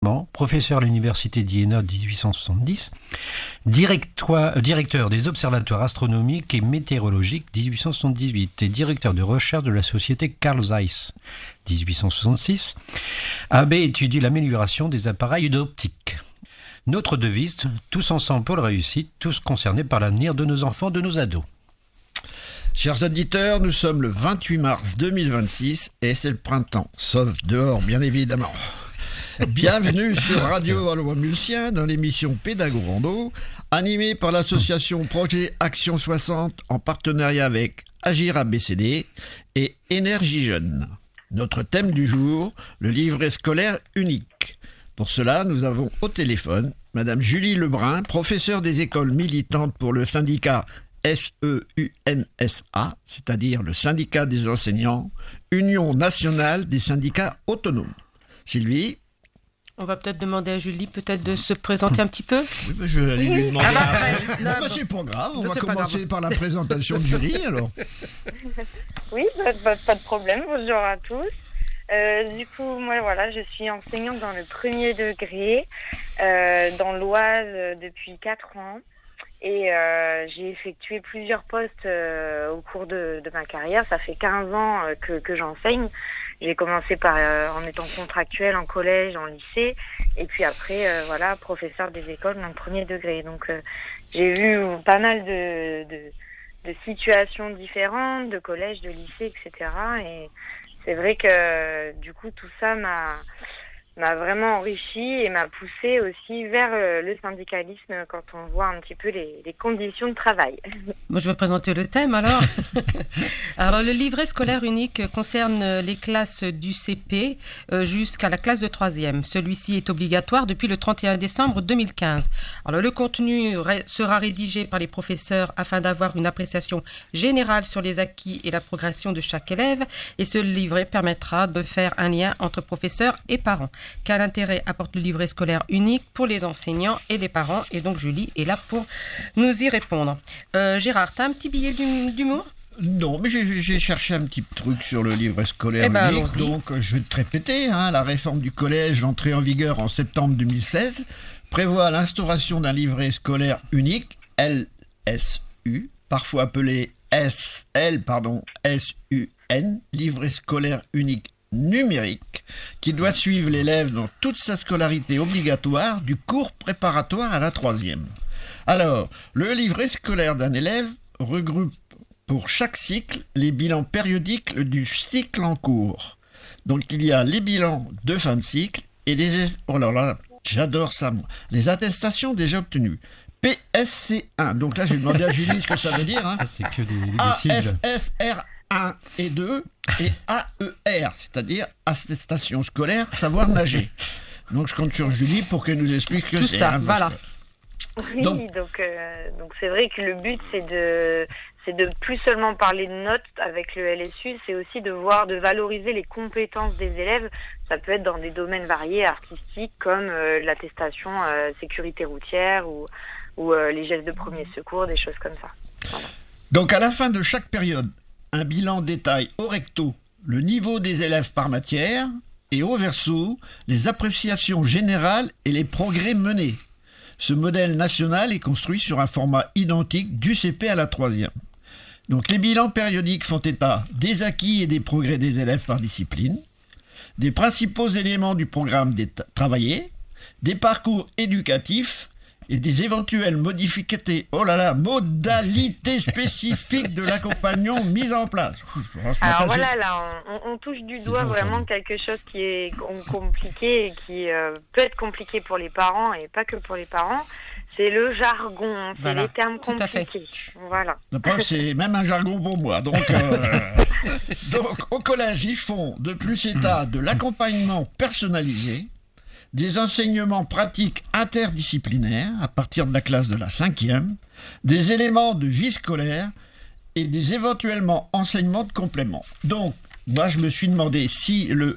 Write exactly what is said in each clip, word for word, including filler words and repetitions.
professeur à l'université d'Iéna dix-huit cent soixante-dix, directoire, directeur des observatoires astronomiques et météorologiques dix-huit cent soixante-dix-huit et directeur de recherche de la société Carl Zeiss dix-huit cent soixante-six. Abbé étudie l'amélioration des appareils d'optique. Notre devise, tous ensemble pour la réussite, tous concernés par l'avenir de nos enfants, de nos ados. Chers auditeurs, nous sommes le vingt-huit mars deux mille vingt-six et c'est le printemps, sauf dehors bien évidemment. Bienvenue sur Radio Valois-Mulsien dans l'émission Pédago Rando, animée par l'association Projet Action soixante en partenariat avec Agir A B C D et Énergie Jeune. Notre thème du jour, le livret scolaire unique. Pour cela, nous avons au téléphone Madame Julie Lebrun, professeure des écoles militantes pour le syndicat S E U N S A, c'est-à-dire le syndicat des enseignants, Union nationale des syndicats autonomes. Sylvie ? On va peut-être demander à Julie peut-être de se présenter un petit peu. Oui, bah je vais aller lui demander. Ah bah, après. non, Non, bah, bon. c'est pas grave, on Ça, va c'est pas commencer grave. par la présentation de Julie alors. Oui, pas, pas- pas de problème, bonjour à tous. Euh, du coup, moi voilà, je suis enseignante dans le premier degré, euh, dans l'Oise euh, depuis quatre ans. Et euh, j'ai effectué plusieurs postes euh, au cours de, de ma carrière. Ça fait quinze ans euh, que, que j'enseigne. J'ai commencé par euh, en étant contractuelle en collège, en lycée, et puis après, euh, voilà, professeur des écoles dans le premier degré. Donc, euh, j'ai vu pas mal de, de, de situations différentes, de collège, de lycée, et cetera. Et c'est vrai que du coup, tout ça m'a m'a vraiment enrichi et m'a poussé aussi vers euh, le syndicalisme quand on voit un petit peu les, les conditions de travail. Moi, je vais présenter le thème alors. Alors, le livret scolaire unique concerne les classes du C P euh, jusqu'à la classe de troisième. Celui-ci est obligatoire depuis le trente et un décembre deux mille quinze. Alors, le contenu ré- sera rédigé par les professeurs afin d'avoir une appréciation générale sur les acquis et la progression de chaque élève. Et ce livret permettra de faire un lien entre professeurs et parents. Quel intérêt apporte le livret scolaire unique pour les enseignants et les parents? Et donc, Julie est là pour nous y répondre. Euh, Gérard, tu as un petit billet d'hum- d'humour? Non, mais j'ai, j'ai cherché un petit truc sur le livret scolaire Eh ben, unique, allons-y. donc euh, je vais te répéter, hein, la réforme du collège, l'entrée en vigueur en septembre deux mille seize, prévoit l'instauration d'un livret scolaire unique, L S U, parfois appelé S L, pardon, S U N, livret scolaire unique numérique, qui doit suivre l'élève dans toute sa scolarité obligatoire du cours préparatoire à la troisième. Alors, le livret scolaire d'un élève regroupe pour chaque cycle les bilans périodiques du cycle en cours. Donc il y a les bilans de fin de cycle et les... Oh là là, j'adore ça moi. Les attestations déjà obtenues. P S C un. Donc là j'ai demandé à Julie ce que ça veut dire. Hein. Ah, c'est que des, des A sigles. S S R un et deux et A E R, c'est-à-dire attestation scolaire, savoir nager. Donc je compte sur Julie pour qu'elle nous explique ce que Tout c'est. ça, hein, parce voilà. que- Oui, Donc- donc euh, donc c'est vrai que le but c'est de c'est de plus seulement parler de notes avec le L S U, c'est aussi de voir, de valoriser les compétences des élèves. Ça peut être dans des domaines variés, artistiques, comme euh, l'attestation euh, sécurité routière ou ou euh, les gestes de premier secours, des choses comme ça. Voilà. Donc à la fin de chaque période, un bilan détaille au recto le niveau des élèves par matière et au verso les appréciations générales et les progrès menés. Ce modèle national est construit sur un format identique du C P à la troisième. Donc les bilans périodiques font état des acquis et des progrès des élèves par discipline, des principaux éléments du programme des t- travaillés, des parcours éducatifs et des éventuelles modificati- oh là là, modalités spécifiques de l'accompagnement mis en place. Ouf, ce matin, Alors j'ai- voilà, là, on, on touche du C'est doigt bien vraiment entendu. quelque chose qui est com- compliqué et qui euh, peut être compliqué pour les parents et pas que pour les parents. C'est le jargon, c'est Voilà, les termes tout à fait. compliqués. Voilà. La preuve, c'est même un jargon pour moi. Donc, euh, donc, au collège, ils font de plus état de l'accompagnement personnalisé, des enseignements pratiques interdisciplinaires à partir de la classe de la cinquième, des éléments de vie scolaire et des éventuellement enseignements de complément. Donc, moi, je me suis demandé si le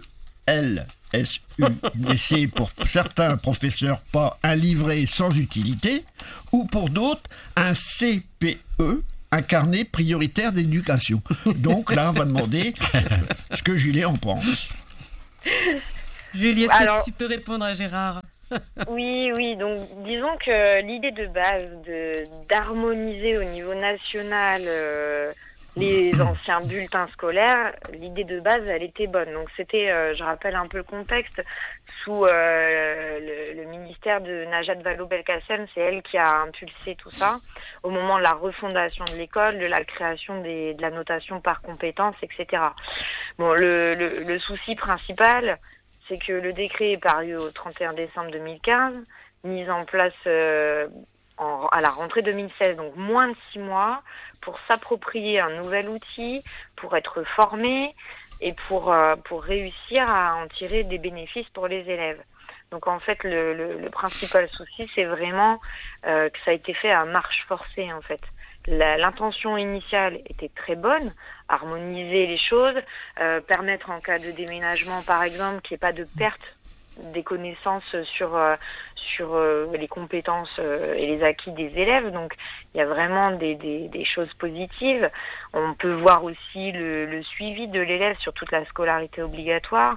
L S U c'est pour certains professeurs pas un livret sans utilité, ou pour d'autres un C P E, un carnet prioritaire d'éducation. Donc là, on va demander ce que Julie en pense. Julie, est-ce Alors- que tu peux répondre à Gérard? Oui, oui. Donc, disons que l'idée de base de d'harmoniser au niveau national euh, les anciens bulletins scolaires, l'idée de base, elle était bonne. Donc, c'était, euh, je rappelle un peu le contexte, sous euh, le, le ministère de Najat Vallaud-Belkacem, c'est elle qui a impulsé tout ça au moment de la refondation de l'école, de la création des, de la notation par compétences, et cetera. Bon, le, le, le souci principal, c'est que le décret est paru au trente et un décembre deux mille quinze, mis en place euh, en, à la rentrée deux mille seize, donc moins de six mois, pour s'approprier un nouvel outil, pour être formé et pour, euh, pour réussir à en tirer des bénéfices pour les élèves. Donc en fait, le, le, le principal souci, c'est vraiment euh, que ça a été fait à marche forcée en fait. La, l'intention initiale était très bonne, harmoniser les choses, euh, permettre en cas de déménagement par exemple qu'il n'y ait pas de perte des connaissances sur euh, sur euh, les compétences euh, et les acquis des élèves. Donc il y a vraiment des, des, des choses positives. On peut voir aussi le, le suivi de l'élève sur toute la scolarité obligatoire.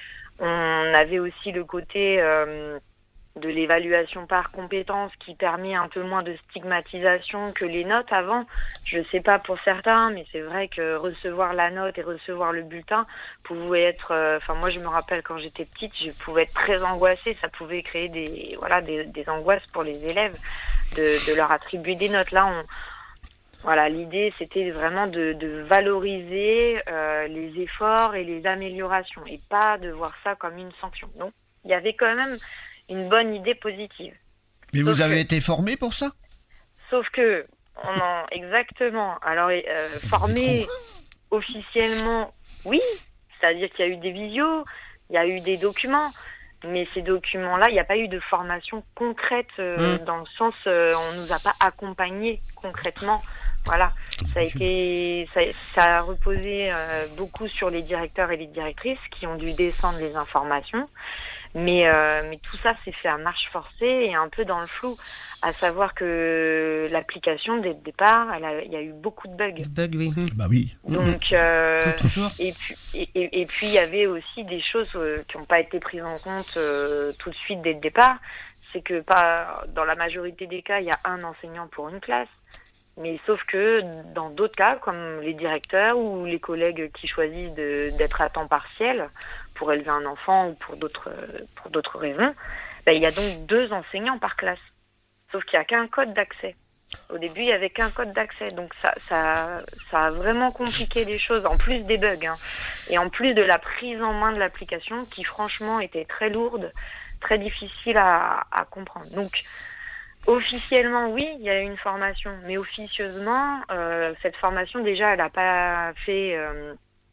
On avait aussi le côté euh, de l'évaluation par compétences qui permet un peu moins de stigmatisation que les notes avant. Je ne sais pas pour certains, mais c'est vrai que recevoir la note et recevoir le bulletin pouvait être... Enfin, euh, moi, je me rappelle quand j'étais petite, je pouvais être très angoissée. Ça pouvait créer des, voilà, des, des angoisses pour les élèves de, de leur attribuer des notes. Là, on... Voilà, l'idée, c'était vraiment de, de valoriser euh, les efforts et les améliorations et pas de voir ça comme une sanction. Donc, il y avait quand même une bonne idée positive. Mais Sauf vous avez que- été formé pour ça? Sauf que, on en, exactement, alors euh, formé officiellement, oui, c'est-à-dire qu'il y a eu des visios, il y a eu des documents, mais ces documents-là, il n'y a pas eu de formation concrète euh, Mm. dans le sens, euh, on nous a pas accompagnés concrètement. Voilà, ça a été, ça, ça a reposé euh, beaucoup sur les directeurs et les directrices qui ont dû descendre les informations. Mais, euh, mais tout ça s'est fait à marche forcée et un peu dans le flou, à savoir que l'application, dès le départ, elle a- il y a eu beaucoup de bugs. Bug, oui. Mhm. Bah oui. Donc, euh, Tout- Toujours. et puis, et, et- et puis il y avait aussi des choses euh, qui n'ont pas été prises en compte euh, tout de suite dès le départ. C'est que pas, dans la majorité des cas, il y a un enseignant pour une classe. Mais sauf que dans d'autres cas, comme les directeurs ou les collègues qui choisissent de, d'être à temps partiel pour élever un enfant ou pour d'autres, pour d'autres raisons, ben, il y a donc deux enseignants par classe. Sauf qu'il n'y a qu'un code d'accès. Au début, il n'y avait qu'un code d'accès. Donc ça, ça, ça a vraiment compliqué les choses, en plus des bugs. Hein. Et en plus de la prise en main de l'application qui franchement était très lourde, très difficile à, à comprendre. Donc, officiellement, oui, il y a eu une formation, mais officieusement, euh, cette formation, déjà, elle n'a pas fait euh,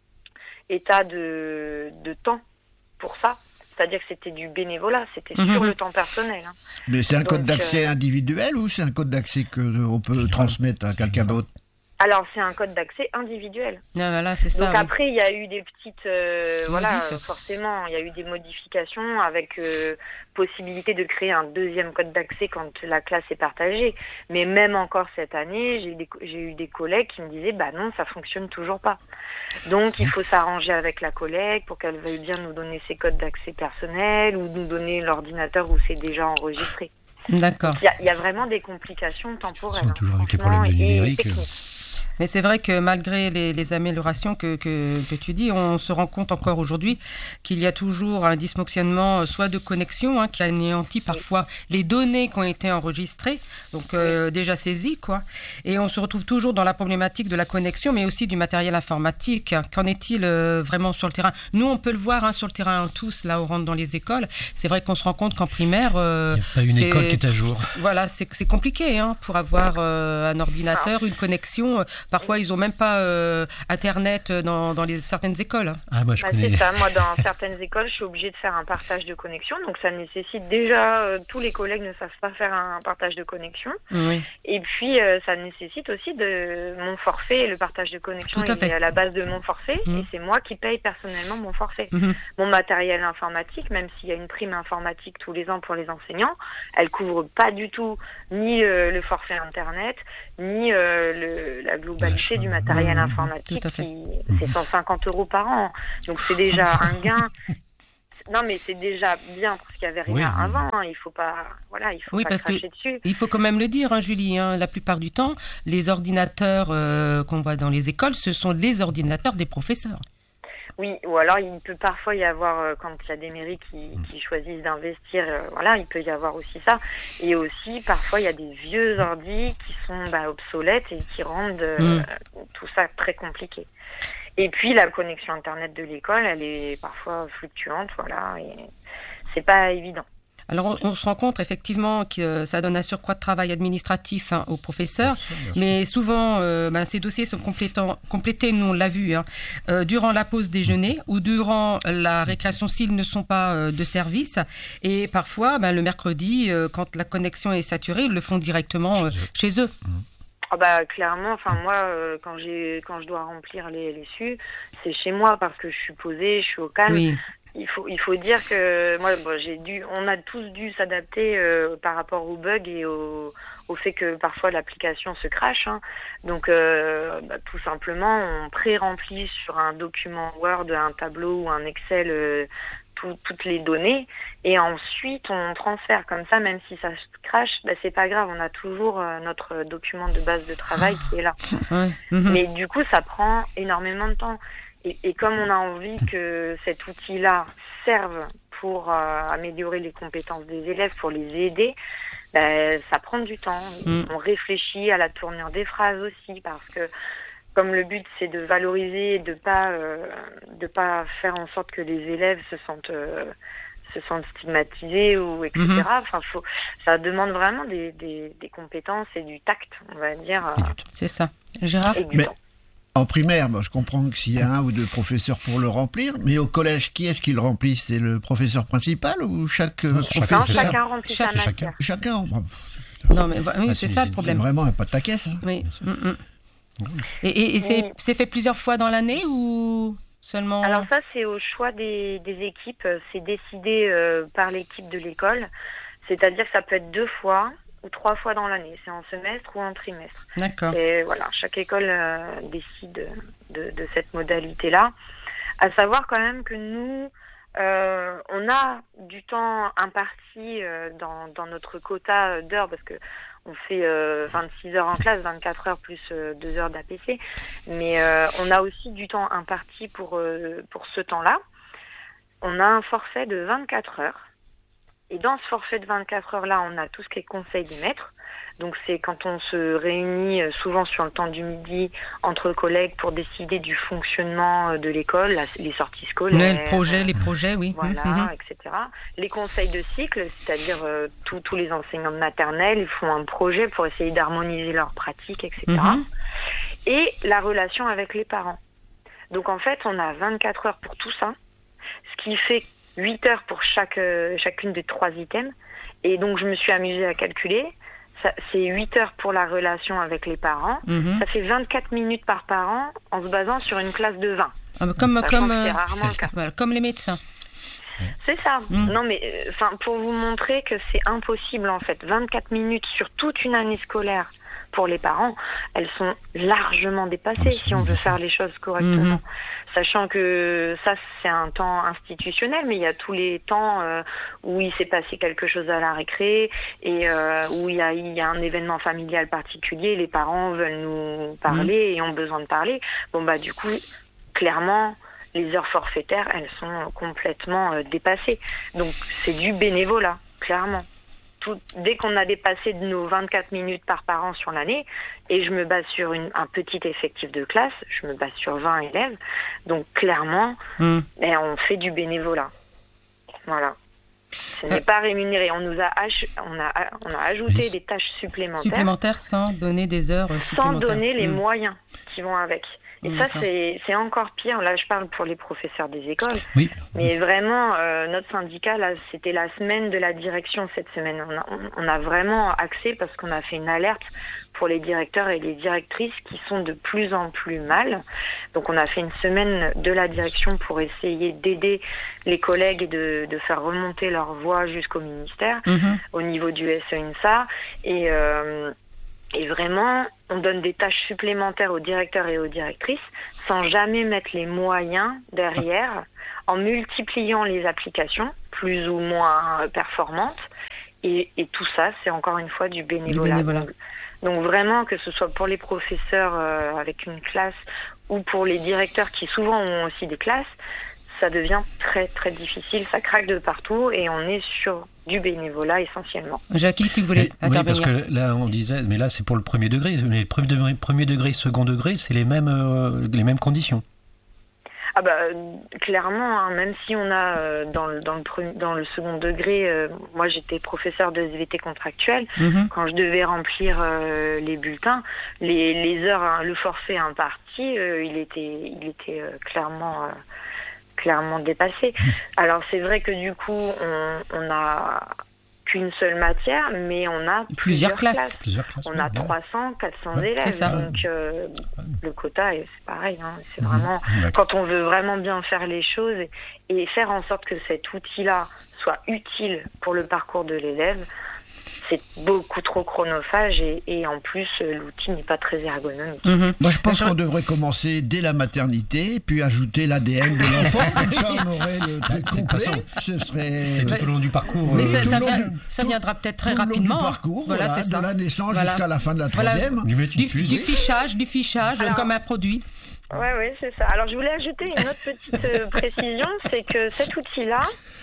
état de, de temps pour ça. C'est-à-dire que c'était du bénévolat, c'était Mhm. sur le temps personnel. Hein. Mais c'est un Donc, code d'accès euh, individuel ou c'est un code d'accès qu'on peut transmettre à quelqu'un d'autre? Alors, c'est un code d'accès individuel. Ah, voilà, c'est ça. Donc oui. après, il y a eu des petites... euh, voilà, Modifs. euh, forcément, il y a eu des modifications avec euh, possibilité de créer un deuxième code d'accès quand la classe est partagée. Mais même encore cette année, j'ai, des, j'ai eu des collègues qui me disaient « Bah non, ça fonctionne toujours pas ». Donc, il faut s'arranger avec la collègue pour qu'elle veuille bien nous donner ses codes d'accès personnels ou nous donner l'ordinateur où c'est déjà enregistré. D'accord. Il y a, il y a vraiment des complications temporelles. Sont toujours hein, avec les franchement, problèmes du et numérique. techniques. Mais c'est vrai que malgré les, les améliorations que, que, que tu dis, on se rend compte encore aujourd'hui qu'il y a toujours un dysfonctionnement, euh, soit de connexion, hein, qui anéantit parfois les données qui ont été enregistrées, donc euh, déjà saisies, quoi. Et on se retrouve toujours dans la problématique de la connexion, mais aussi du matériel informatique. Qu'en est-il euh, vraiment sur le terrain? Nous, on peut le voir hein, sur le terrain tous, là, on rentre dans les écoles. C'est vrai qu'on se rend compte qu'en primaire... euh, Il n'y a pas une c'est- école qui est à jour. Voilà, c'est, c'est compliqué hein, pour avoir euh, un ordinateur, une connexion. Parfois, ils n'ont même pas euh, Internet dans, dans les, certaines écoles. hein. Ah, moi, je Bah, connais. c'est ça, moi dans certaines écoles je suis obligée de faire un partage de connexion, donc ça nécessite déjà, euh, tous les collègues ne savent pas faire un partage de connexion, Oui. et puis euh, ça nécessite aussi de mon forfait, le partage de connexion Tout à il fait. est à la base de mon forfait, Mhm. et c'est moi qui paye personnellement mon forfait. Mhm. Mon matériel informatique, même s'il y a une prime informatique tous les ans pour les enseignants, elle couvre pas du tout ni euh, le forfait internet, ni euh, le, la globalité L'achat. du matériel Mmh, informatique, tout à fait. qui, c'est cent cinquante euros par an. Donc c'est déjà un gain. Non, mais c'est déjà bien parce qu'il n'y avait rien Oui, oui. avant. Hein. Il faut pas, voilà, il faut Oui, pas parce que cracher dessus. il faut quand même le dire, hein, Julie. Hein, la plupart du temps, les ordinateurs euh, qu'on voit dans les écoles, ce sont les ordinateurs des professeurs. Oui, ou alors il peut parfois y avoir, euh, quand il y a des mairies qui, qui choisissent d'investir, euh, voilà, il peut y avoir aussi ça. Et aussi, parfois, il y a des vieux ordis qui sont bah, obsolètes et qui rendent euh, Mm. tout ça très compliqué. Et puis, la connexion Internet de l'école, elle est parfois fluctuante, voilà, et c'est pas évident. Alors, on, on se rend compte effectivement que euh, ça donne un surcroît de travail administratif hein, aux professeurs, Bien sûr, bien sûr. mais souvent, euh, ben, ces dossiers sont complétant- complétés, nous on l'a vu, hein, euh, durant la pause déjeuner ou durant la récréation s'ils ne sont pas euh, de service. Et parfois, ben, le mercredi, euh, quand la connexion est saturée, ils le font directement euh, chez eux. Ah bah clairement, enfin moi euh, quand j'ai quand je dois remplir les, les S U, c'est chez moi parce que je suis posée, je suis au calme. Oui. Il faut il faut dire que moi bon, j'ai dû on a tous dû s'adapter euh, par rapport aux bugs et au au fait que parfois l'application se crache. Hein. Donc euh, bah, tout simplement on pré-remplit sur un document Word, un tableau ou un Excel euh, tout, toutes les données et ensuite on transfère comme ça, même si ça se crache, bah, c'est pas grave, on a toujours euh, notre document de base de travail qui est là. Ouais. Mhm. Mais du coup, ça prend énormément de temps. Et, et comme on a envie que cet outil-là serve pour euh, améliorer les compétences des élèves, pour les aider, ben, ça prend du temps. Mm. On réfléchit à la tournure des phrases aussi, parce que comme le but c'est de valoriser et de pas euh, de pas faire en sorte que les élèves se sentent euh, se sentent stigmatisés ou et cetera. Mhm. Enfin, faut, ça demande vraiment des, des, des compétences et du tact, on va dire, euh, C'est ça. Gérard et du Mais- temps. En primaire, bon, je comprends que s'il y a un ou deux professeurs pour le remplir, mais au collège, qui est-ce qui le remplit? C'est le professeur principal ou chaque euh, Non, chacun, Non, professeur? c'est chacun remplit Chaque- sa chacun. matière. Chacun. Bon, Non, mais oui, Ah, c'est c'est- ça le c'est- c'est problème. vraiment un pas de ta caisse. hein. Oui. Mm, mm. Et, et- et c'est Oui. c'est fait plusieurs fois dans l'année ou seulement Alors ça, c'est au choix des, des équipes. C'est décidé euh, par l'équipe de l'école. C'est-à-dire que ça peut être deux fois ou trois fois dans l'année. C'est en semestre ou en trimestre. D'accord. Et voilà, chaque école euh, décide de, de cette modalité-là. À savoir quand même que nous, euh, on a du temps imparti euh, dans, dans notre quota d'heures parce que on fait euh, vingt-six heures en classe, vingt-quatre heures plus euh, deux heures d'A P C. Mais euh, on a aussi du temps imparti pour, euh, pour ce temps-là. On a un forfait de vingt-quatre heures. Et dans ce forfait de vingt-quatre heures-là, on a tout ce qui est conseil des maîtres. Donc c'est quand on se réunit euh, souvent sur le temps du midi entre collègues pour décider du fonctionnement euh, de l'école, la- les sorties scolaires. Ouais, le projet, les projets, oui. Voilà, Mhm. et cetera. Les conseils de cycle, c'est-à-dire euh, tous tous les enseignants de maternelle, ils font un projet pour essayer d'harmoniser leurs pratiques, et cetera. Mhm. Et la relation avec les parents. Donc en fait, on a vingt-quatre heures pour tout ça, ce qui fait huit heures pour chaque, euh, chacune des trois items. Et donc je me suis amusée à calculer. Ça, c'est huit heures pour la relation avec les parents. Mhm. Ça fait vingt-quatre minutes par parent en se basant sur une classe de vingt. Ah, bah, comme, Sachant comme, que c'est euh, rarement le cas. voilà, comme les médecins. C'est ça. Mm. Non, mais enfin, pour vous montrer que c'est impossible en fait. vingt-quatre minutes sur toute une année scolaire pour les parents, elles sont largement dépassées Ah, si on veut faire les choses correctement. Mhm. Sachant que ça, c'est un temps institutionnel, mais il y a tous les temps euh, où il s'est passé quelque chose à la récré et euh, où il y, a, il y a un événement familial particulier, les parents veulent nous parler et ont besoin de parler. Bon, bah du coup, clairement, les heures forfaitaires, elles sont complètement euh, dépassées. Donc, c'est du bénévolat, clairement. Tout, dès qu'on a dépassé de nos vingt-quatre minutes par parent sur l'année, et je me base sur une, un petit effectif de classe, je me base sur vingt élèves, donc clairement, Mm. ben, on fait du bénévolat. Voilà. Ce n'est pas rémunéré. On nous a, ach- on a, on a ajouté Oui. des tâches supplémentaires Supplémentaires sans donner des heures euh, sans supplémentaires. donner les Mm. moyens qui vont avec. Et Mm, ça, d'accord. c'est c'est encore pire. Là, je parle pour les professeurs des écoles. Oui. Mais vraiment, euh, notre syndicat, là, c'était la semaine de la direction cette semaine. On a, on, on a vraiment axé parce qu'on a fait une alerte pour les directeurs et les directrices qui sont de plus en plus mal. Donc, on a fait une semaine de la direction pour essayer d'aider les collègues et de, de faire remonter leur voix jusqu'au ministère Mhm. au niveau du S E I N S A. Et... Euh, Et vraiment, on donne des tâches supplémentaires aux directeurs et aux directrices sans jamais mettre les moyens derrière, en multipliant les applications plus ou moins performantes. Et, et tout ça, c'est encore une fois du bénévolat. Du bénévolat. Donc, donc vraiment, que ce soit pour les professeurs euh, avec une classe ou pour les directeurs qui souvent ont aussi des classes, ça devient très très difficile, ça craque de partout et on est sur du bénévolat essentiellement. Jackie, tu voulais mais, intervenir? Oui, parce que là on disait, mais là c'est pour le premier degré, mais premier degré, premier degré second degré, c'est les mêmes, euh, les mêmes conditions. Ah bah clairement, hein, même si on a euh, dans, le, dans, le pre- dans le second degré, euh, moi j'étais professeur de S V T contractuel, mm-hmm. quand je devais remplir euh, les bulletins, les, les heures, hein, le forfait imparti, euh, il était, il était euh, clairement, euh, clairement dépassé. Alors c'est vrai que du coup on, on a qu'une seule matière, mais on a plusieurs, plusieurs classes. classes. Plusieurs classes. On a ouais. trois cents, quatre cents ouais, élèves. Ça, donc ouais. euh, le quota, c'est pareil. Hein, c'est vraiment mmh, quand on veut vraiment bien faire les choses et, et faire en sorte que cet outil-là soit utile pour le parcours de l'élève, c'est beaucoup trop chronophage et, et en plus l'outil n'est pas très ergonomique. Mmh. Moi je pense qu'on devrait commencer dès la maternité, puis ajouter l'A D N de l'enfant, comme ça on aurait le truc complet. Ce serait... C'est tout au long du parcours. Mais euh, ça, ça, long, vient, tout, ça viendra peut-être très tout rapidement. Du parcours, voilà, voilà, c'est ça. de la naissance voilà. jusqu'à la fin de la troisième. Voilà. Du, du, du fichage, du fichage Alors, comme un produit. Oui, oui, c'est ça. Alors je voulais ajouter une autre petite euh, précision, c'est que cet outil-là,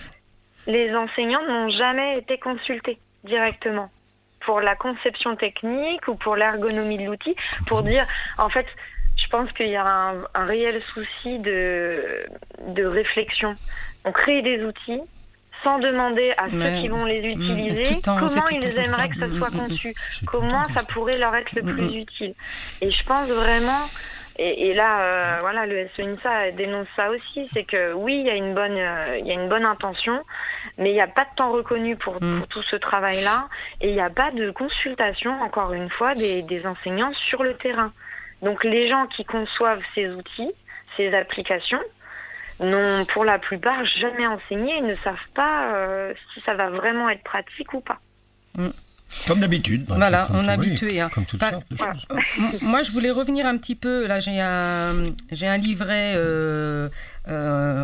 les enseignants n'ont jamais été consultés directement pour la conception technique ou pour l'ergonomie de l'outil, pour dire, en fait, je pense qu'il y a un, un réel souci de, de réflexion. On crée des outils sans demander à Mais, ceux qui vont les utiliser temps, comment ils aimeraient ça. que ça soit conçu, comment ça pourrait leur être le plus utile. Et je pense vraiment... Et, et là, euh, voilà, le S E N I S A dénonce ça aussi, c'est que oui, il y a une bonne, euh, il y a une bonne intention, mais il n'y a pas de temps reconnu pour, mm. pour tout ce travail-là, et il n'y a pas de consultation, encore une fois, des, des enseignants sur le terrain. Donc les gens qui conçoivent ces outils, ces applications, n'ont pour la plupart jamais enseigné et ne savent pas euh, si ça va vraiment être pratique ou pas. Mm. Comme d'habitude. Bah, voilà, comme on est tout, habitué. Oui, hein. Comme toutes bah, sortes de voilà. choses. Moi, je voulais revenir un petit peu. Là, j'ai un, j'ai un livret euh, euh,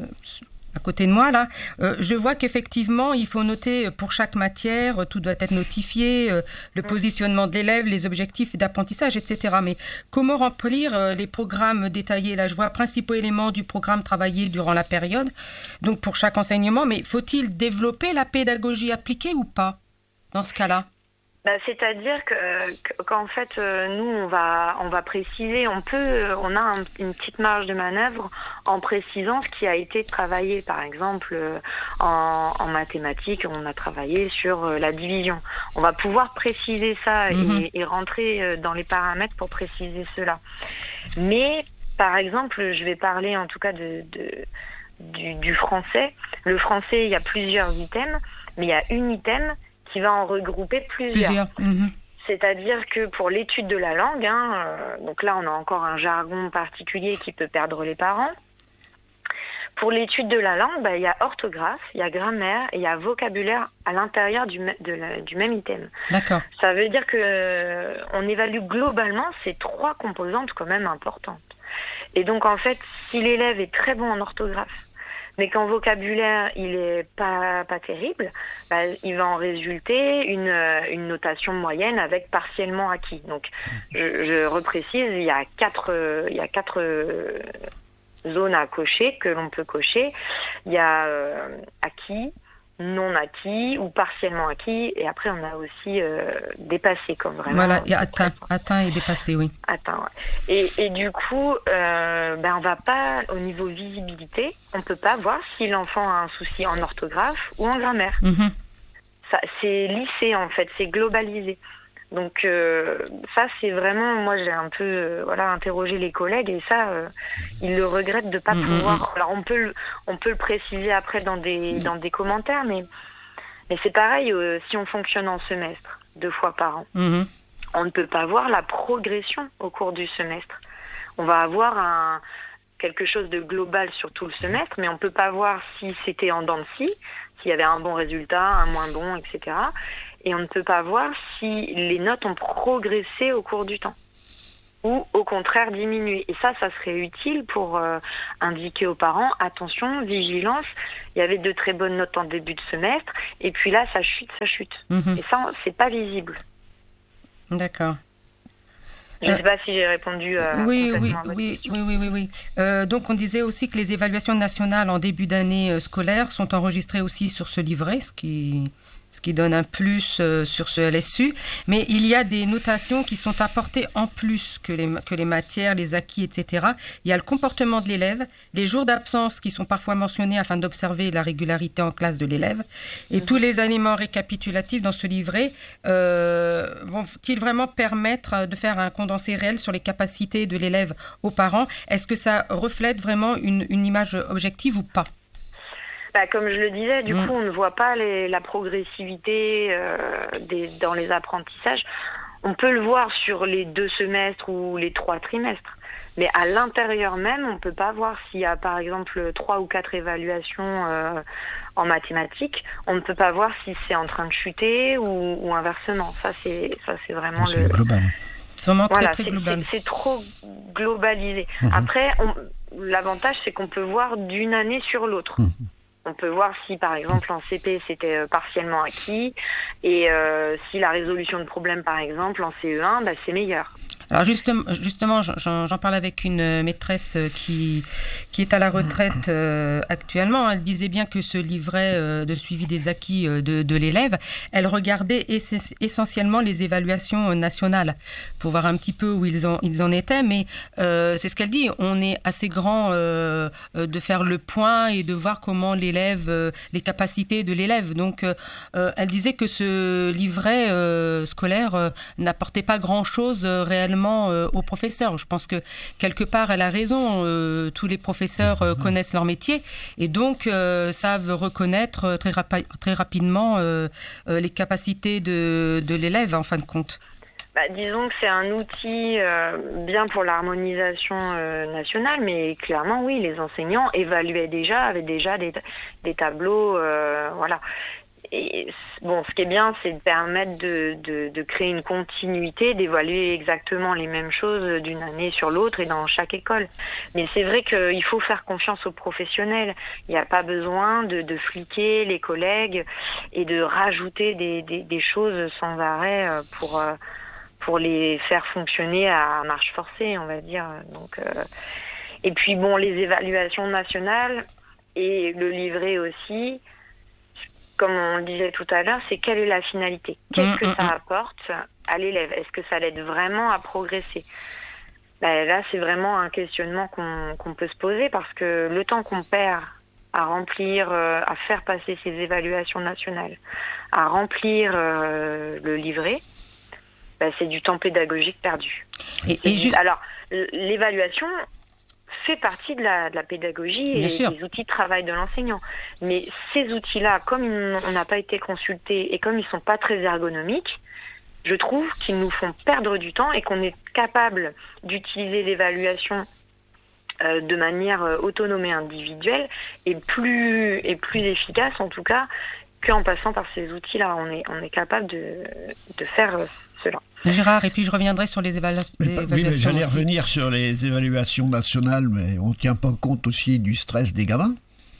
à côté de moi. Là, euh, je vois qu'effectivement, il faut noter pour chaque matière, tout doit être notifié, euh, le positionnement de l'élève, les objectifs d'apprentissage, et cetera. Mais comment remplir euh, les programmes détaillés? Là, je vois principaux éléments du programme travaillé durant la période. Donc, pour chaque enseignement, mais faut-il développer la pédagogie appliquée ou pas? Dans ce cas-là, bah, c'est-à-dire que, que qu'en fait, euh, nous, on va, on va préciser, on peut, on a un, une petite marge de manœuvre en précisant ce qui a été travaillé. Par exemple, euh, en, en mathématiques, on a travaillé sur euh, la division. On va pouvoir préciser ça mm-hmm. et, et rentrer euh, dans les paramètres pour préciser cela. Mais, par exemple, je vais parler en tout cas de, de du, du français. Le français, il y a plusieurs items, mais il y a une item qui va en regrouper plusieurs. plusieurs. Mmh. C'est-à-dire que pour l'étude de la langue, hein, euh, donc là on a encore un jargon particulier qui peut perdre les parents. Pour l'étude de la langue, bah, il y a orthographe, il y a grammaire et il y a vocabulaire à l'intérieur du, de la, du même item. D'accord. Ça veut dire que euh, on évalue globalement ces trois composantes quand même importantes. Et donc en fait, si l'élève est très bon en orthographe, mais qu'en vocabulaire, il est pas, pas terrible, bah, il va en résulter une, une notation moyenne avec partiellement acquis. Donc, je, je reprécise, il y a quatre, il y a quatre zones à cocher, que l'on peut cocher. Il y a euh, acquis, non acquis ou partiellement acquis, et après on a aussi euh, dépassé comme vraiment. Voilà, il y a atteint, atteint et dépassé, oui. Atteint, ouais. Et, et du coup, euh, ben on va pas, au niveau visibilité, on peut pas voir si l'enfant a un souci en orthographe ou en grammaire. Mm-hmm. Ça, c'est lissé en fait, c'est globalisé. Donc euh, ça c'est vraiment, moi j'ai un peu euh, voilà interrogé les collègues et ça euh, ils le regrettent de pas mmh, pouvoir. Mmh. Alors on peut le, on peut le préciser après dans des dans des commentaires, mais mais c'est pareil euh, si on fonctionne en semestre deux fois par an, mmh. on ne peut pas voir la progression au cours du semestre. On va avoir un quelque chose de global sur tout le semestre, mais on peut pas voir si c'était en dents de scie, s'il y avait un bon résultat, un moins bon, et cetera. et on ne peut pas voir si les notes ont progressé au cours du temps ou au contraire diminué. Et ça, ça serait utile pour euh, indiquer aux parents, attention, vigilance, il y avait de très bonnes notes en début de semestre, et puis là, ça chute, ça chute. Mmh. Et ça, c'est pas visible. D'accord. Je ne sais pas si j'ai répondu euh, oui, complètement oui, à votre oui, question. oui, oui, oui, oui. Euh, donc, on disait aussi que les évaluations nationales en début d'année euh, scolaire sont enregistrées aussi sur ce livret, ce qui... ce qui donne un plus euh, sur ce L S U. Mais il y a des notations qui sont apportées en plus que les, que les matières, les acquis, et cetera. Il y a le comportement de l'élève, les jours d'absence qui sont parfois mentionnés afin d'observer la régularité en classe de l'élève. Et mmh. tous les éléments récapitulatifs dans ce livret euh, vont-ils vraiment permettre de faire un condensé réel sur les capacités de l'élève aux parents? Est-ce que ça reflète vraiment une, une image objective ou pas? Bah, comme je le disais, du mmh. coup, on ne voit pas les, la progressivité euh, des, dans les apprentissages. On peut le voir sur les deux semestres ou les trois trimestres. Mais à l'intérieur même, on ne peut pas voir s'il y a, par exemple, trois ou quatre évaluations euh, en mathématiques. On ne peut pas voir si c'est en train de chuter ou, ou inversement. Ça, c'est, ça, c'est vraiment c'est le... global. C'est vraiment voilà, très, très c'est, global. C'est, c'est trop globalisé. Mmh. Après, on, l'avantage, c'est qu'on peut voir d'une année sur l'autre. Mmh. On peut voir si, par exemple, en C P, c'était partiellement acquis et euh, si la résolution de problèmes, par exemple, en C E un, bah, c'est meilleur. Alors justement, justement j'en, j'en parle avec une maîtresse qui, qui est à la retraite euh, actuellement. Elle disait bien que ce livret euh, de suivi des acquis euh, de, de l'élève, elle regardait ess- essentiellement les évaluations nationales pour voir un petit peu où ils, ont, ils en étaient. Mais euh, c'est ce qu'elle dit, on est assez grand euh, de faire le point et de voir comment l'élève, euh, les capacités de l'élève. Donc euh, elle disait que ce livret euh, scolaire euh, n'apportait pas grand-chose euh, réellement Euh, aux professeurs. Je pense que quelque part elle a raison, euh, tous les professeurs euh, connaissent leur métier et donc euh, savent reconnaître très, rapa- très rapidement euh, euh, les capacités de, de l'élève en fin de compte. Bah, disons que c'est un outil euh, bien pour l'harmonisation euh, nationale, mais clairement oui, les enseignants évaluaient déjà, avaient déjà des, des tableaux, euh, voilà. Et bon, ce qui est bien, c'est de permettre de, de, de créer une continuité, d'évaluer exactement les mêmes choses d'une année sur l'autre et dans chaque école. Mais c'est vrai qu'il faut faire confiance aux professionnels. Il n'y a pas besoin de, de fliquer les collègues et de rajouter des, des, des choses sans arrêt pour, pour les faire fonctionner à marche forcée, on va dire. Donc, euh... Et puis bon, les évaluations nationales et le livret aussi, comme on le disait tout à l'heure, c'est quelle est la finalité? Qu'est-ce mmh, que mmh, ça apporte à l'élève? Est-ce que ça l'aide vraiment à progresser? Ben, là, c'est vraiment un questionnement qu'on, qu'on peut se poser parce que le temps qu'on perd à remplir, euh, à faire passer ces évaluations nationales, à remplir euh, le livret, ben, c'est du temps pédagogique perdu. Et, et ju- Alors, l'évaluation fait partie de la, de la pédagogie et des outils de travail de l'enseignant. Mais ces outils-là, comme ils, on n'a pas été consultés et comme ils ne sont pas très ergonomiques, je trouve qu'ils nous font perdre du temps et qu'on est capable d'utiliser l'évaluation euh, de manière euh, autonome et individuelle et plus, et plus efficace en tout cas qu'en passant par ces outils-là. On est, on est capable de, de faire euh, cela. Gérard, et puis je reviendrai sur les, évalu- les évaluations. Oui, mais j'allais aussi. revenir sur les évaluations nationales, mais on ne tient pas compte aussi du stress des gamins.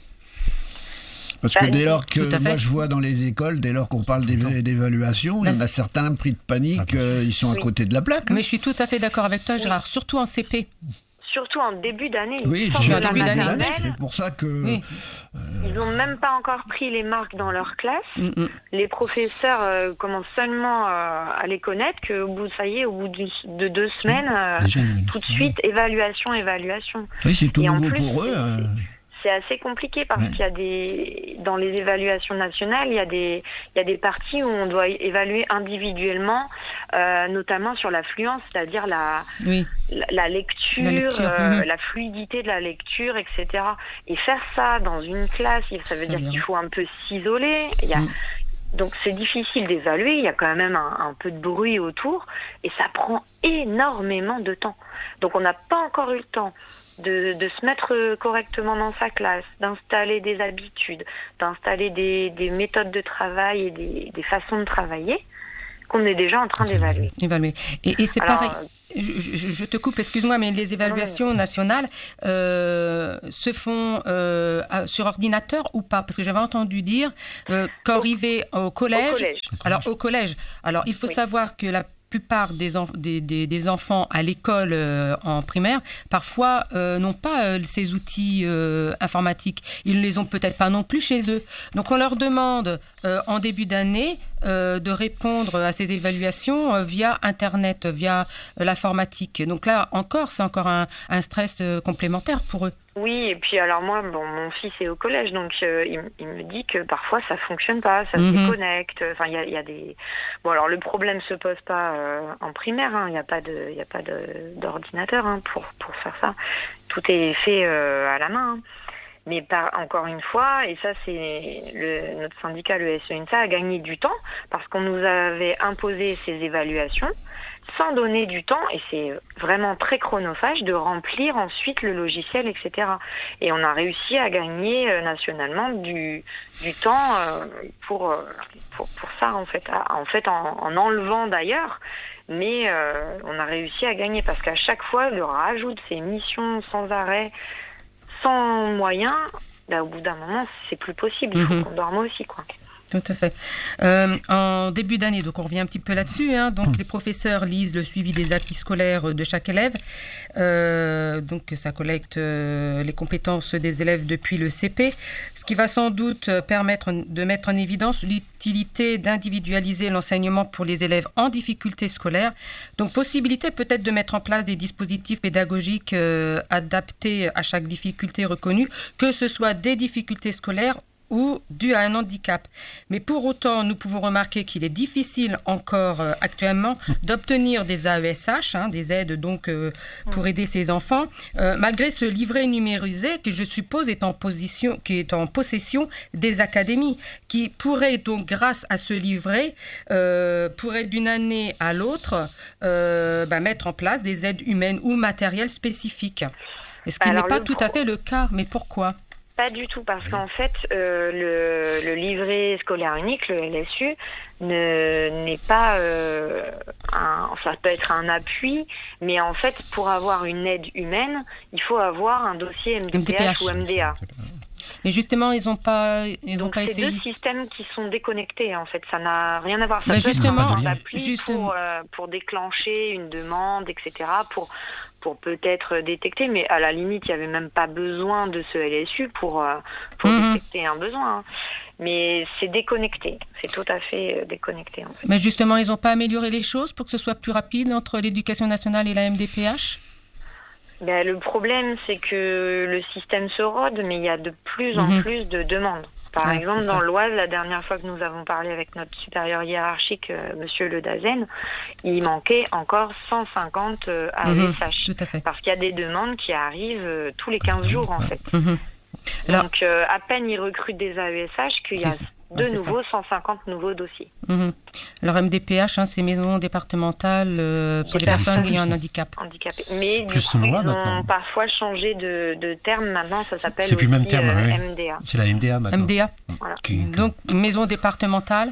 Parce que bah, dès lors que moi je vois dans les écoles, dès lors qu'on parle d'éva- d'évaluation, bah, il y en a certains pris de panique, ah, euh, ils sont oui. à côté de la plaque. Hein. Mais je suis tout à fait d'accord avec toi, Gérard, oui. surtout en C P. Surtout en début d'année. Oui, en début d'année, d'année, c'est pour ça que... Oui. Euh... Ils n'ont même pas encore pris les marques dans leur classe. Mm-hmm. Les professeurs euh, commencent seulement euh, à les connaître qu'au bout, ça y est, au bout de, de deux semaines, euh, tout de suite, évaluation, évaluation. Oui, c'est tout Et nouveau plus, pour eux. C'est, euh... c'est assez compliqué parce ouais. qu'il y a des... Dans les évaluations nationales, il y a des, il y a des parties où on doit évaluer individuellement, euh, notamment sur la fluence, c'est-à-dire la, oui. la, la lecture, la, lecture. Euh, mmh. la fluidité de la lecture, et cetera. Et faire ça dans une classe, ça veut ça dire bien. Qu'il faut un peu s'isoler. Il y a... mmh. Donc c'est difficile d'évaluer, il y a quand même un, un peu de bruit autour et ça prend énormément de temps. Donc on n'a pas encore eu le temps de, de se mettre correctement dans sa classe, d'installer des habitudes, d'installer des, des méthodes de travail et des, des façons de travailler qu'on est déjà en train d'évaluer. Évaluer. Et, et c'est Alors, pareil. Je, je, je te coupe, excuse-moi, mais les évaluations nationales euh, se font euh, sur ordinateur ou pas? Parce que j'avais entendu dire euh, qu'arrivé au collège, au collège. Alors au collège, alors il faut Oui. savoir que la plupart des, enf- des, des, des enfants à l'école euh, en primaire, parfois euh, n'ont pas euh, ces outils euh, informatiques. Ils ne les ont peut-être pas non plus chez eux. Donc on leur demande euh, en début d'année euh, de répondre à ces évaluations euh, via Internet, via euh, l'informatique. Donc là encore, c'est encore un, un stress euh, complémentaire pour eux. Oui, et puis alors moi, bon, mon fils est au collège, donc euh, il, il me dit que parfois ça fonctionne pas, ça Mhm. se déconnecte. Enfin, il y a, il y a des. Bon, alors le problème se pose pas euh, en primaire. hein, Il n'y a pas de, il y a pas de, d'ordinateur hein, pour pour faire ça. Tout est fait euh, à la main. hein. Mais par, encore une fois, et ça c'est le, notre syndicat, le S E N S A, a gagné du temps parce qu'on nous avait imposé ces évaluations sans donner du temps, et c'est vraiment très chronophage de remplir ensuite le logiciel, et cetera. Et on a réussi à gagner euh, nationalement du, du temps euh, pour, euh, pour, pour ça, en fait, à- en, fait en, en enlevant d'ailleurs, mais euh, on a réussi à gagner parce qu'à chaque fois, le rajout de ces missions sans arrêt, sans moyens, bah, au bout d'un moment, c'est plus possible, il faut Mhm. qu'on dorme aussi, quoi. Tout à fait. Euh, en début d'année, donc on revient un petit peu là-dessus, hein, donc les professeurs lisent le suivi des acquis scolaires de chaque élève. Euh, donc ça collecte euh, les compétences des élèves depuis le C P, ce qui va sans doute permettre de mettre en évidence l'utilité d'individualiser l'enseignement pour les élèves en difficulté scolaire. Donc possibilité peut-être de mettre en place des dispositifs pédagogiques euh, adaptés à chaque difficulté reconnue, que ce soit des difficultés scolaires ou dû à un handicap. Mais pour autant, nous pouvons remarquer qu'il est difficile encore euh, actuellement d'obtenir des A E S H, hein, des aides donc euh, pour aider ces enfants, euh, malgré ce livret numérisé que je suppose est en, position, qui est en possession des académies, qui pourraient donc, grâce à ce livret, euh, pourraient d'une année à l'autre euh, bah, mettre en place des aides humaines ou matérielles spécifiques. Et ce qui Alors, n'est pas le tout pro- à fait le cas. Mais pourquoi ? Pas du tout, parce qu'en fait, euh, le, le livret scolaire unique, le L S U, ne n'est pas euh, un, ça peut être un appui, mais en fait, pour avoir une aide humaine, il faut avoir un dossier M D P H ou M D A. Mais justement, ils n'ont pas, ils ont Donc pas c'est essayé. deux systèmes qui sont déconnectés en fait, ça n'a rien à voir. Ça Bah, peut être justement, un appli justement. pour, euh, pour déclencher une demande, et cetera, pour, pour peut-être détecter, mais à la limite, il n'y avait même pas besoin de ce L S U pour, euh, pour Mhm. détecter un besoin. hein. Mais c'est déconnecté, c'est tout à fait euh, déconnecté en fait. Mais justement, ils n'ont pas amélioré les choses pour que ce soit plus rapide entre l'éducation nationale et la M D P H. Ben, le problème, c'est que le système se rôde, mais il y a de plus en Mhm. plus de demandes. Par Ah, exemple, c'est dans ça. l'Oise, la dernière fois que nous avons parlé avec notre supérieur hiérarchique, euh, Monsieur Le Dazen, il manquait encore cent cinquante euh, A E Mhm. S H. Tout à fait. Parce qu'il y a des demandes qui arrivent euh, tous les quinze jours, en fait. Mhm. Alors- Donc, euh, à peine ils recrutent des A E S H qu'il y a C'est ça. de Ouais, c'est nouveau cent cinquante nouveaux dossiers. Mhm. Alors M D P H, hein, c'est maison départementale euh, pour Des les personnes personnes ayant un handicap. handicapés. Mais du Plus coup, une ils loi, ont maintenant. parfois changé de, de terme. Maintenant, ça s'appelle C'est plus le même aussi, terme, euh, oui. M D A. C'est la M D A maintenant. M D A. Voilà. Qui- qui- Donc maison départementale.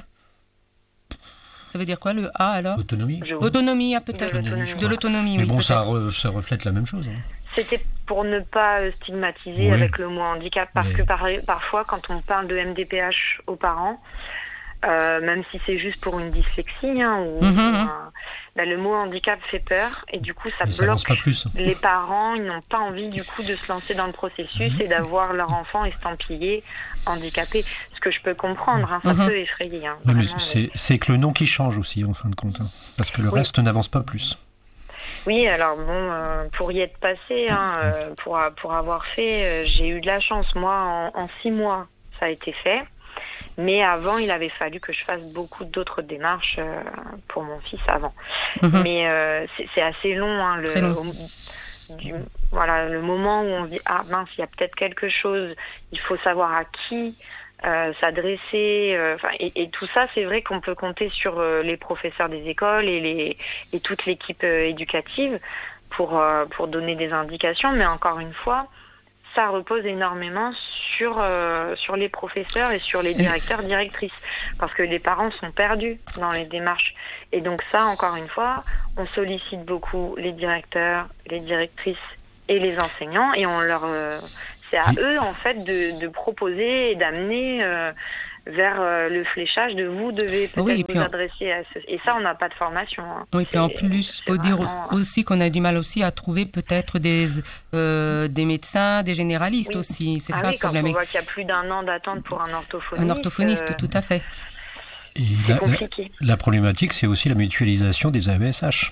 Ça veut dire quoi le A alors? Autonomie. Je- Autonomie, ah, peut-être. De l'autonomie. De l'autonomie, Mais oui. bon, ça, peut-être. re- ça reflète la même chose. hein. C'était pour ne pas euh, stigmatiser Oui. avec le mot handicap, parce Mais- que par- parfois, quand on parle de M D P H aux parents, euh, même si c'est juste pour une dyslexie, hein, ou, Mhm, ou mhm. un- bah, le mot handicap fait peur, et du coup, ça Mais ça avance bloque pas plus. les parents. Ils n'ont pas envie, du coup, de se lancer dans le processus Mhm. et d'avoir leur enfant estampillé handicapé. Ce que je peux comprendre, hein, ça Mhm. peut effrayer. Hein, Oui, mais vraiment, c'est, c'est que le nom qui change aussi, en fin de compte. hein. Parce que le Oui. reste n'avance pas plus. Oui, alors bon, euh, pour y être passé, hein, euh, pour, a- pour avoir fait, euh, j'ai eu de la chance. Moi, en, en six mois, ça a été fait. Mais avant, il avait fallu que je fasse beaucoup d'autres démarches euh, pour mon fils avant. Mhm. Mais euh, c'est, c'est assez long, hein, le, Très long. au- du- voilà, le moment où on se dit ah mince, il y a peut-être quelque chose. Il faut savoir à qui euh, s'adresser. euh, 'fin, et, et tout ça, c'est vrai qu'on peut compter sur euh, les professeurs des écoles et, les, et toute l'équipe euh, éducative pour, euh, pour donner des indications, mais encore une fois, ça repose énormément sur, euh, sur les professeurs et sur les directeurs, directrices, parce que les parents sont perdus dans les démarches. Et donc ça, encore une fois, on sollicite beaucoup les directeurs, les directrices et les enseignants, et on leur, euh, c'est à eux en fait de, de proposer et d'amener euh, vers euh, le fléchage de vous devez peut-être oui, vous en... adresser à ce... Et ça, on n'a pas de formation. Hein. Oui, puis en plus, il faut vraiment... dire aussi qu'on a du mal aussi à trouver peut-être des, euh, des médecins, des généralistes oui. aussi. C'est ah ça oui, le problème. Quand on voit qu'il y a plus d'un an d'attente pour un orthophoniste. Un orthophoniste, euh... tout à fait. Et c'est la, compliqué. La, la problématique, c'est aussi la mutualisation des A E S H.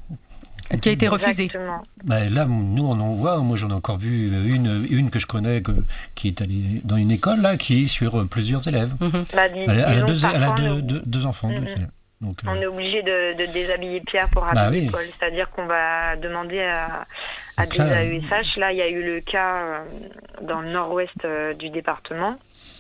Qui a été refusée. Bah là, nous, on en voit. Moi, j'en ai encore vu une, une que je connais, que, qui est allée dans une école, là, qui est sur plusieurs élèves. Mm-hmm. Bah, dis, elle, elle a, deux, elle a deux, nous... deux, deux enfants. Mm-hmm. deux Donc, on euh... est obligé de, de déshabiller Pierre pour aller bah, à l'école. Oui. C'est-à-dire qu'on va demander à, à des là, A E S H. Là, il y a eu le cas euh, dans le nord-ouest euh, du département.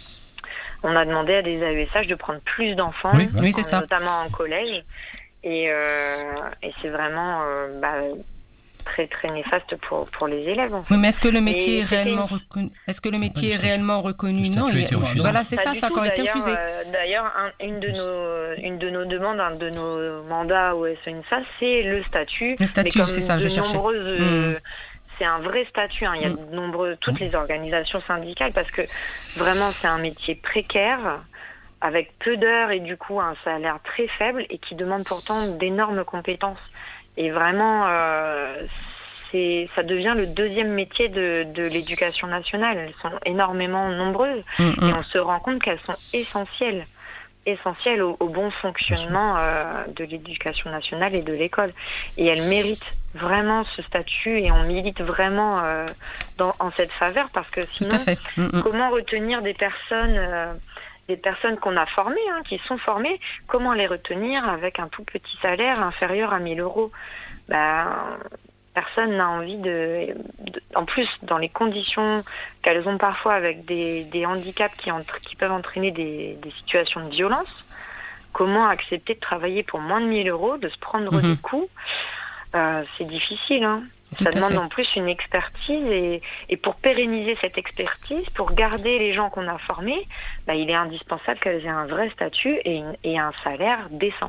On a demandé à des A E S H de prendre plus d'enfants, oui, oui, c'est ça. Notamment en collège. Et, euh, et c'est vraiment euh, bah, très très néfaste pour, pour les élèves. En fait. Oui, mais est-ce que le métier est réellement reconnu Est-ce que le métier est réellement reconnu Non, il... voilà, c'est ça, ça a encore été refusé. Euh, d'ailleurs, un, une de nos une de nos demandes, un de nos mandats au S E N S A, c'est le statut. Le statut, c'est ça, je cherchais. Euh, mmh. C'est un vrai statut. Hein. Il y a mmh. de nombreux, toutes mmh. les organisations syndicales, parce que vraiment, c'est un métier précaire, avec peu d'heures et du coup un salaire très faible et qui demande pourtant d'énormes compétences. Et vraiment, euh, c'est, ça devient le deuxième métier de, de l'éducation nationale. Elles sont énormément nombreuses mmh. et on se rend compte qu'elles sont essentielles, essentielles au, au bon fonctionnement euh, de l'éducation nationale et de l'école. Et elles méritent vraiment ce statut et on milite vraiment euh, dans, en cette faveur parce que sinon, Tout à fait. Mmh. comment retenir des personnes... Euh, des personnes qu'on a formées, hein, qui sont formées, comment les retenir avec un tout petit salaire inférieur à mille euros ben, personne n'a envie de, de... En plus, dans les conditions qu'elles ont parfois avec des, des handicaps qui, entre, qui peuvent entraîner des, des situations de violence, comment accepter de travailler pour moins de mille euros, de se prendre mmh. des coups euh, c'est difficile, hein. Tout Ça demande fait. en plus une expertise et, et pour pérenniser cette expertise, pour garder les gens qu'on a formés, bah, il est indispensable qu'elles aient un vrai statut et, une, et un salaire décent.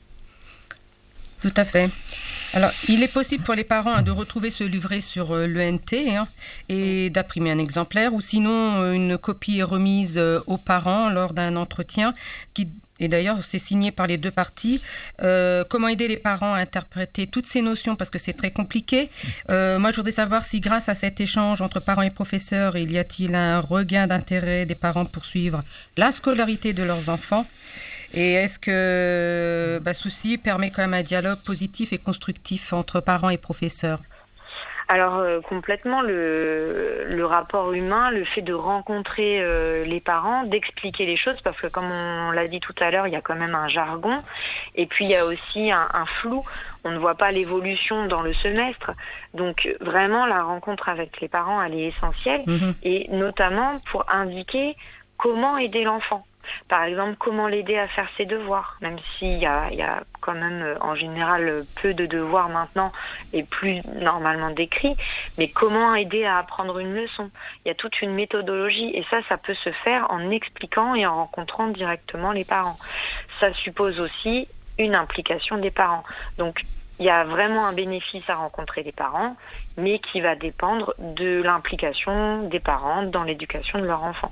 Tout à fait. Alors, il est possible pour les parents hein, de retrouver ce livret sur euh, l'E N T hein, et d'imprimer un exemplaire ou sinon euh, une copie est remise euh, aux parents lors d'un entretien qui... Et d'ailleurs, c'est signé par les deux parties. Euh, comment aider les parents à interpréter toutes ces notions, parce que c'est très compliqué. Euh, moi, je voudrais savoir si, grâce à cet échange entre parents et professeurs, il y a-t-il un regain d'intérêt des parents pour suivre la scolarité de leurs enfants ? Et est-ce que bah, Souci permet quand même un dialogue positif et constructif entre parents et professeurs ? Alors euh, complètement, le, le rapport humain, le fait de rencontrer euh, les parents, d'expliquer les choses, parce que comme on l'a dit tout à l'heure, il y a quand même un jargon, et puis il y a aussi un, un flou, on ne voit pas l'évolution dans le semestre, donc vraiment la rencontre avec les parents, elle est essentielle, mmh. et notamment pour indiquer comment aider l'enfant. Par exemple, comment l'aider à faire ses devoirs, même s'il y a, il y a quand même en général peu de devoirs maintenant et plus normalement décrits, mais comment aider à apprendre une leçon. Il y a toute une méthodologie et ça, ça peut se faire en expliquant et en rencontrant directement les parents. Ça suppose aussi une implication des parents. Donc, il y a vraiment un bénéfice à rencontrer les parents, mais qui va dépendre de l'implication des parents dans l'éducation de leur enfant.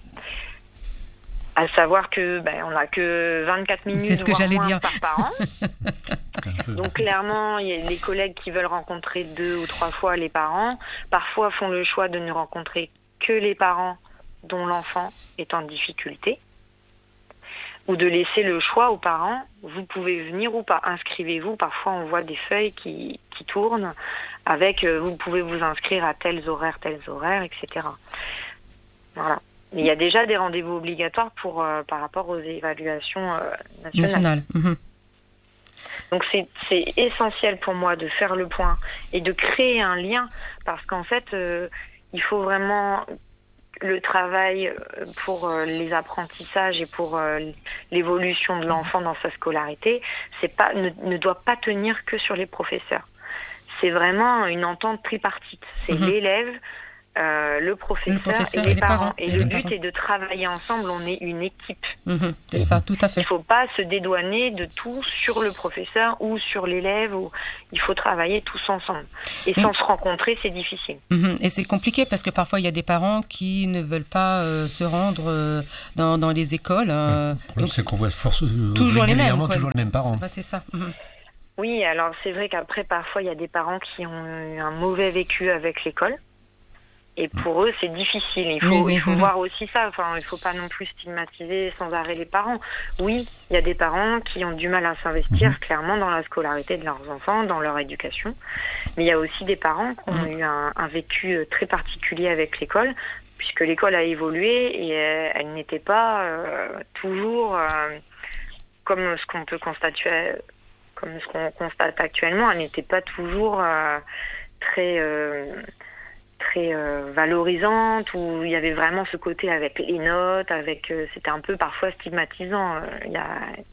À savoir que ben, on n'a que vingt-quatre minutes C'est ce que voire j'allais moins dire. par parent. Donc clairement, il y a des collègues qui veulent rencontrer deux ou trois fois les parents. Parfois font le choix de ne rencontrer que les parents dont l'enfant est en difficulté. Ou de laisser le choix aux parents, vous pouvez venir ou pas, inscrivez-vous. Parfois on voit des feuilles qui, qui tournent avec euh, vous pouvez vous inscrire à tels horaires, tels horaires, et cetera. Voilà. Mais il y a déjà des rendez-vous obligatoires pour, euh, par rapport aux évaluations euh, nationales. National. Mmh. Donc c'est, c'est essentiel pour moi de faire le point et de créer un lien parce qu'en fait, euh, il faut vraiment le travail pour euh, les apprentissages et pour euh, l'évolution de l'enfant dans sa scolarité, c'est pas, ne, ne doit pas tenir que sur les professeurs. c'est vraiment une entente tripartite. C'est mmh. l'élève, euh, le, professeur le professeur et les, et les parents. parents. Et, et le les but parents. est de travailler ensemble, on est une équipe. Mmh. C'est ça, tout à fait. Il ne faut pas se dédouaner de tout sur le professeur ou sur l'élève. Ou... Il faut travailler tous ensemble. Et sans mmh. se rencontrer, c'est difficile. Mmh. Et c'est compliqué parce que parfois, il y a des parents qui ne veulent pas euh, se rendre euh, dans, dans les écoles. Euh, le problème, c'est qu'on voit force, euh, toujours les mêmes, toujours les mêmes parents. C'est, c'est ça. Mmh. Oui, alors c'est vrai qu'après, parfois, il y a des parents qui ont eu un mauvais vécu avec l'école. Et pour eux, c'est difficile. Il faut, oui, oui, il faut oui. voir aussi ça. Enfin, il ne faut pas non plus stigmatiser sans arrêt les parents. Oui, il y a des parents qui ont du mal à s'investir mmh. clairement dans la scolarité de leurs enfants, dans leur éducation. Mais il y a aussi des parents qui ont mmh. eu un, un vécu très particulier avec l'école, puisque l'école a évolué et elle, elle n'était pas euh, toujours euh, comme ce qu'on peut constater, comme ce qu'on constate actuellement. Elle n'était pas toujours euh, très... Euh, très euh, valorisante, où il y avait vraiment ce côté avec les notes, avec euh, c'était un peu parfois stigmatisant euh, il y a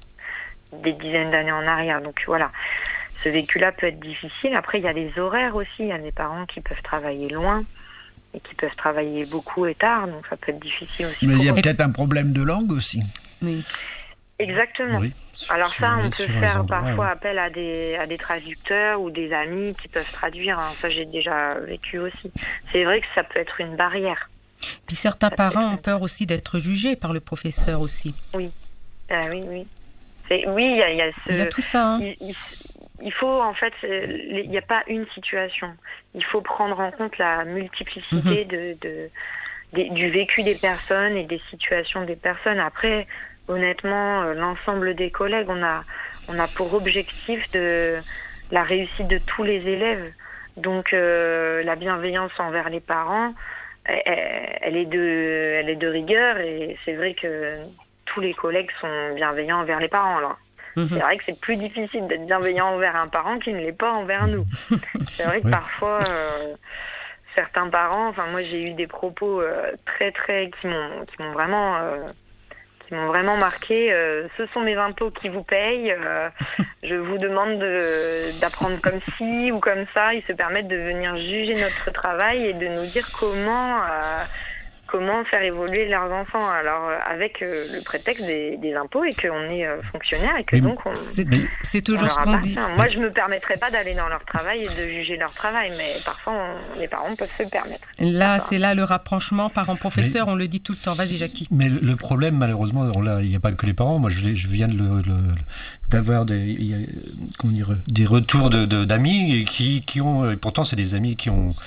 des dizaines d'années en arrière. Donc voilà, ce vécu-là peut être difficile. Après, il y a les horaires aussi. Il y a des parents qui peuvent travailler loin et qui peuvent travailler beaucoup et tard, donc ça peut être difficile aussi. Mais il y a eux. peut-être un problème de langue aussi. Oui. Exactement. Oui, Alors ça, on peut faire endroits, parfois ouais. appel à des, à des traducteurs ou des amis qui peuvent traduire. Hein. Ça, j'ai déjà vécu aussi. C'est vrai que ça peut être une barrière. Puis certains ça parents ont peur aussi d'être jugés par le professeur aussi. Oui, ah, oui, oui. C'est, oui, il y a, y a ce... Il y a tout ça. Hein. Il, il, il faut, en fait, il n'y a pas une situation. Il faut prendre en compte la multiplicité mm-hmm. de, de, de, du vécu des personnes et des situations des personnes. Après... Honnêtement, euh, l'ensemble des collègues, on a, on a pour objectif de la réussite de tous les élèves. Donc, euh, la bienveillance envers les parents, elle, elle, est de, elle est de rigueur. Et c'est vrai que tous les collègues sont bienveillants envers les parents. Alors, mmh. c'est vrai que c'est plus difficile d'être bienveillant envers un parent qui ne l'est pas envers nous. C'est vrai que oui. parfois... Euh, certains parents, enfin moi j'ai eu des propos euh, très très qui m'ont qui m'ont vraiment euh, qui m'ont vraiment marqué. Euh, ce sont mes impôts qui vous payent. Euh, je vous demande de, d'apprendre comme ci ou comme ça. Ils se permettent de venir juger notre travail et de nous dire comment euh, comment faire évoluer leurs enfants. Alors euh, avec euh, le prétexte des, des impôts et qu'on est euh, fonctionnaire et que mais donc on, c'est, c'est toujours on ce qu'on appartient. dit. Moi je me permettrais pas d'aller dans leur travail et de juger leur travail, mais parfois on, les parents peuvent se le permettre. Là enfin. c'est là le rapprochement parent-professeur. Mais, on le dit tout le temps. Vas-y Jackie. Mais le problème malheureusement, il n'y a pas que les parents. Moi je, je viens de le, le, d'avoir des, y a, comment dire, des retours de, de, d'amis qui, qui ont, pourtant c'est des amis qui ont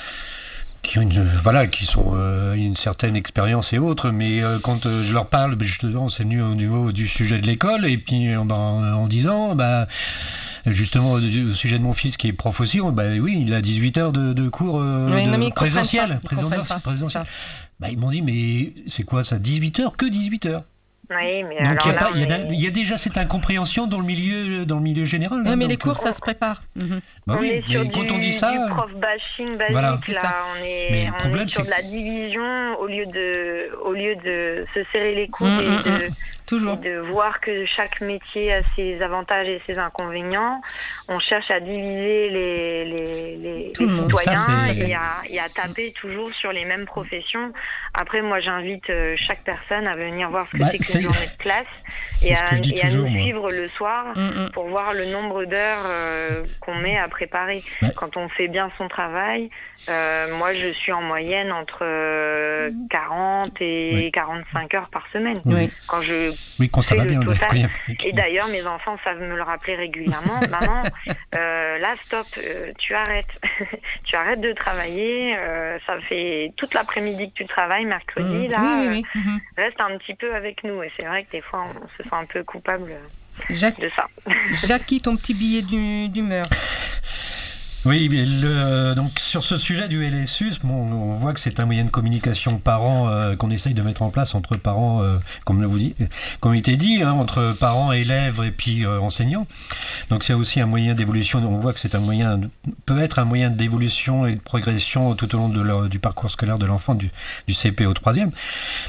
qui ont une, voilà, qui sont euh, une certaine expérience et autres, mais euh, quand euh, je leur parle, justement, c'est venu au niveau du sujet de l'école, et puis en, en disant, bah, justement, au sujet de mon fils qui est prof aussi, bah oui, il a dix-huit heures de, de cours euh, oui, de non, présentiel. présentiel. Bah, ils m'ont dit, mais c'est quoi ça, dix-huit heures? Que dix-huit heures? Oui, mais donc il alors y, là, est... y, y a déjà cette incompréhension dans le milieu, dans le milieu général. Oui, là, mais donc, les cours, ça se prépare. Mmh. Bah on oui, est sur mais du, quand on dit ça, du prof bashing basique, voilà. là, on est, mais le on problème, est sur c'est... de la division au lieu de, au lieu de se serrer les coudes mmh, et, mmh, de, toujours. et de voir que chaque métier a ses avantages et ses inconvénients. On cherche à diviser les, les, les, les citoyens ça, et, à, et à taper toujours sur les mêmes professions. Après, moi, j'invite chaque personne à venir voir ce que bah, c'est qu'une journée de classe et à, et à toujours, nous moi. suivre le soir mmh. pour voir le nombre d'heures euh, qu'on met à préparer. Ouais. Quand on fait bien son travail, euh, moi, je suis en moyenne entre euh, quarante et oui. quarante-cinq heures par semaine. Oui. Quand je oui, quand ça fais va le bien, total. Et d'ailleurs, mes enfants savent me le rappeler régulièrement. Maman, euh, là, stop, euh, tu arrêtes. tu arrêtes de travailler. Euh, ça fait toute l'après-midi que tu travailles, mercredi. Mmh. Là, oui, oui, oui. Mmh. Reste un petit peu avec nous. Et c'est vrai que des fois, on se sent un peu coupable Jacques, de ça. Jackie, ton petit billet d'humeur. Oui, le, donc sur ce sujet du L S U, bon, on voit que c'est un moyen de communication parents euh, qu'on essaye de mettre en place entre parents, euh, comme vous dit, comme il était dit, hein, entre parents, élèves et puis euh, enseignants. Donc c'est aussi un moyen d'évolution. On voit que c'est un moyen, peut être un moyen d'évolution et de progression tout au long de leur, du parcours scolaire de l'enfant du, du C P au troisième.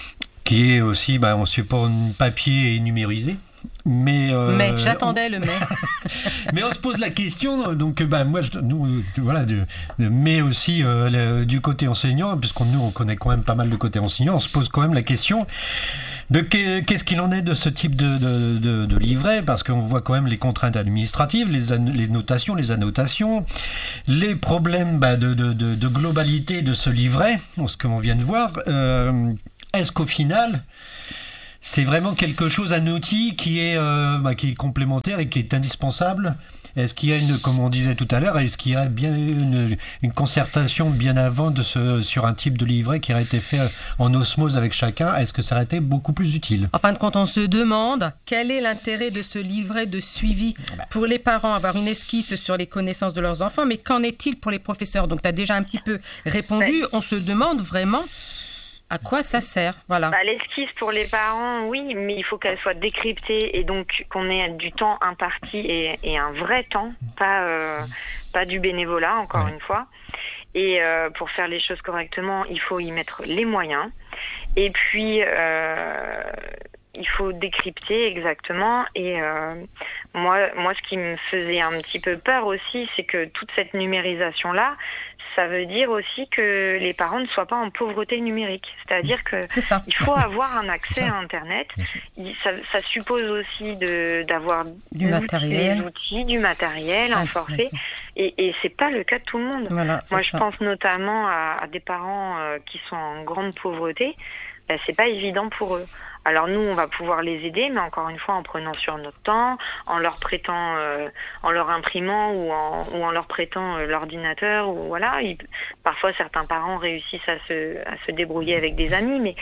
qui est aussi bah, en support papier et numérisé. Mais, euh, mais j'attendais on... le mais. Mais on se pose la question, donc bah, moi, je, nous, voilà, de, de, mais aussi euh, le, du côté enseignant, puisqu'on nous on connaît quand même pas mal de côté enseignant, on se pose quand même la question de que, qu'est-ce qu'il en est de ce type de, de, de, de livret, parce qu'on voit quand même les contraintes administratives, les, an, les notations, les annotations, les problèmes bah, de, de, de, de globalité de ce livret, ce qu'on vient de voir. Euh, est-ce qu'au final, c'est vraiment quelque chose, un outil qui est, euh, bah, qui est complémentaire et qui est indispensable? Est-ce qu'il y a une, comme on disait tout à l'heure, est-ce qu'il y a bien une, une concertation bien avant de ce, sur un type de livret qui aurait été fait en osmose avec chacun? Est-ce que ça aurait été beaucoup plus utile? En fin de compte, on se demande quel est l'intérêt de ce livret de suivi pour les parents, avoir une esquisse sur les connaissances de leurs enfants, mais qu'en est-il pour les professeurs? Donc, tu as déjà un petit peu répondu. On se demande vraiment à quoi ça sert, voilà. Bah, l'esquisse pour les parents, oui, mais il faut qu'elle soit décryptée et donc qu'on ait du temps imparti et, et un vrai temps, pas, euh, pas du bénévolat, encore ouais. une fois. Et euh, pour faire les choses correctement, il faut y mettre les moyens. Et puis, euh, il faut décrypter exactement. Et euh, moi, moi, ce qui me faisait un petit peu peur aussi, c'est que toute cette numérisation-là, ça veut dire aussi que les parents ne soient pas en pauvreté numérique. C'est-à-dire que il faut avoir un accès à Internet. Il, ça, ça suppose aussi de, d'avoir du matériel. les outils, du matériel, un forfait. Et, et c'est pas le cas de tout le monde. Voilà, Moi, je ça. pense notamment à, à des parents euh, qui sont en grande pauvreté. Ben, c'est pas évident pour eux. Alors nous, on va pouvoir les aider, mais encore une fois, en prenant sur notre temps, en leur prêtant, euh, en leur imprimant ou en, ou en leur prêtant euh, l'ordinateur. Ou voilà. Ils, parfois, certains parents réussissent à se, à se débrouiller avec des amis, mais,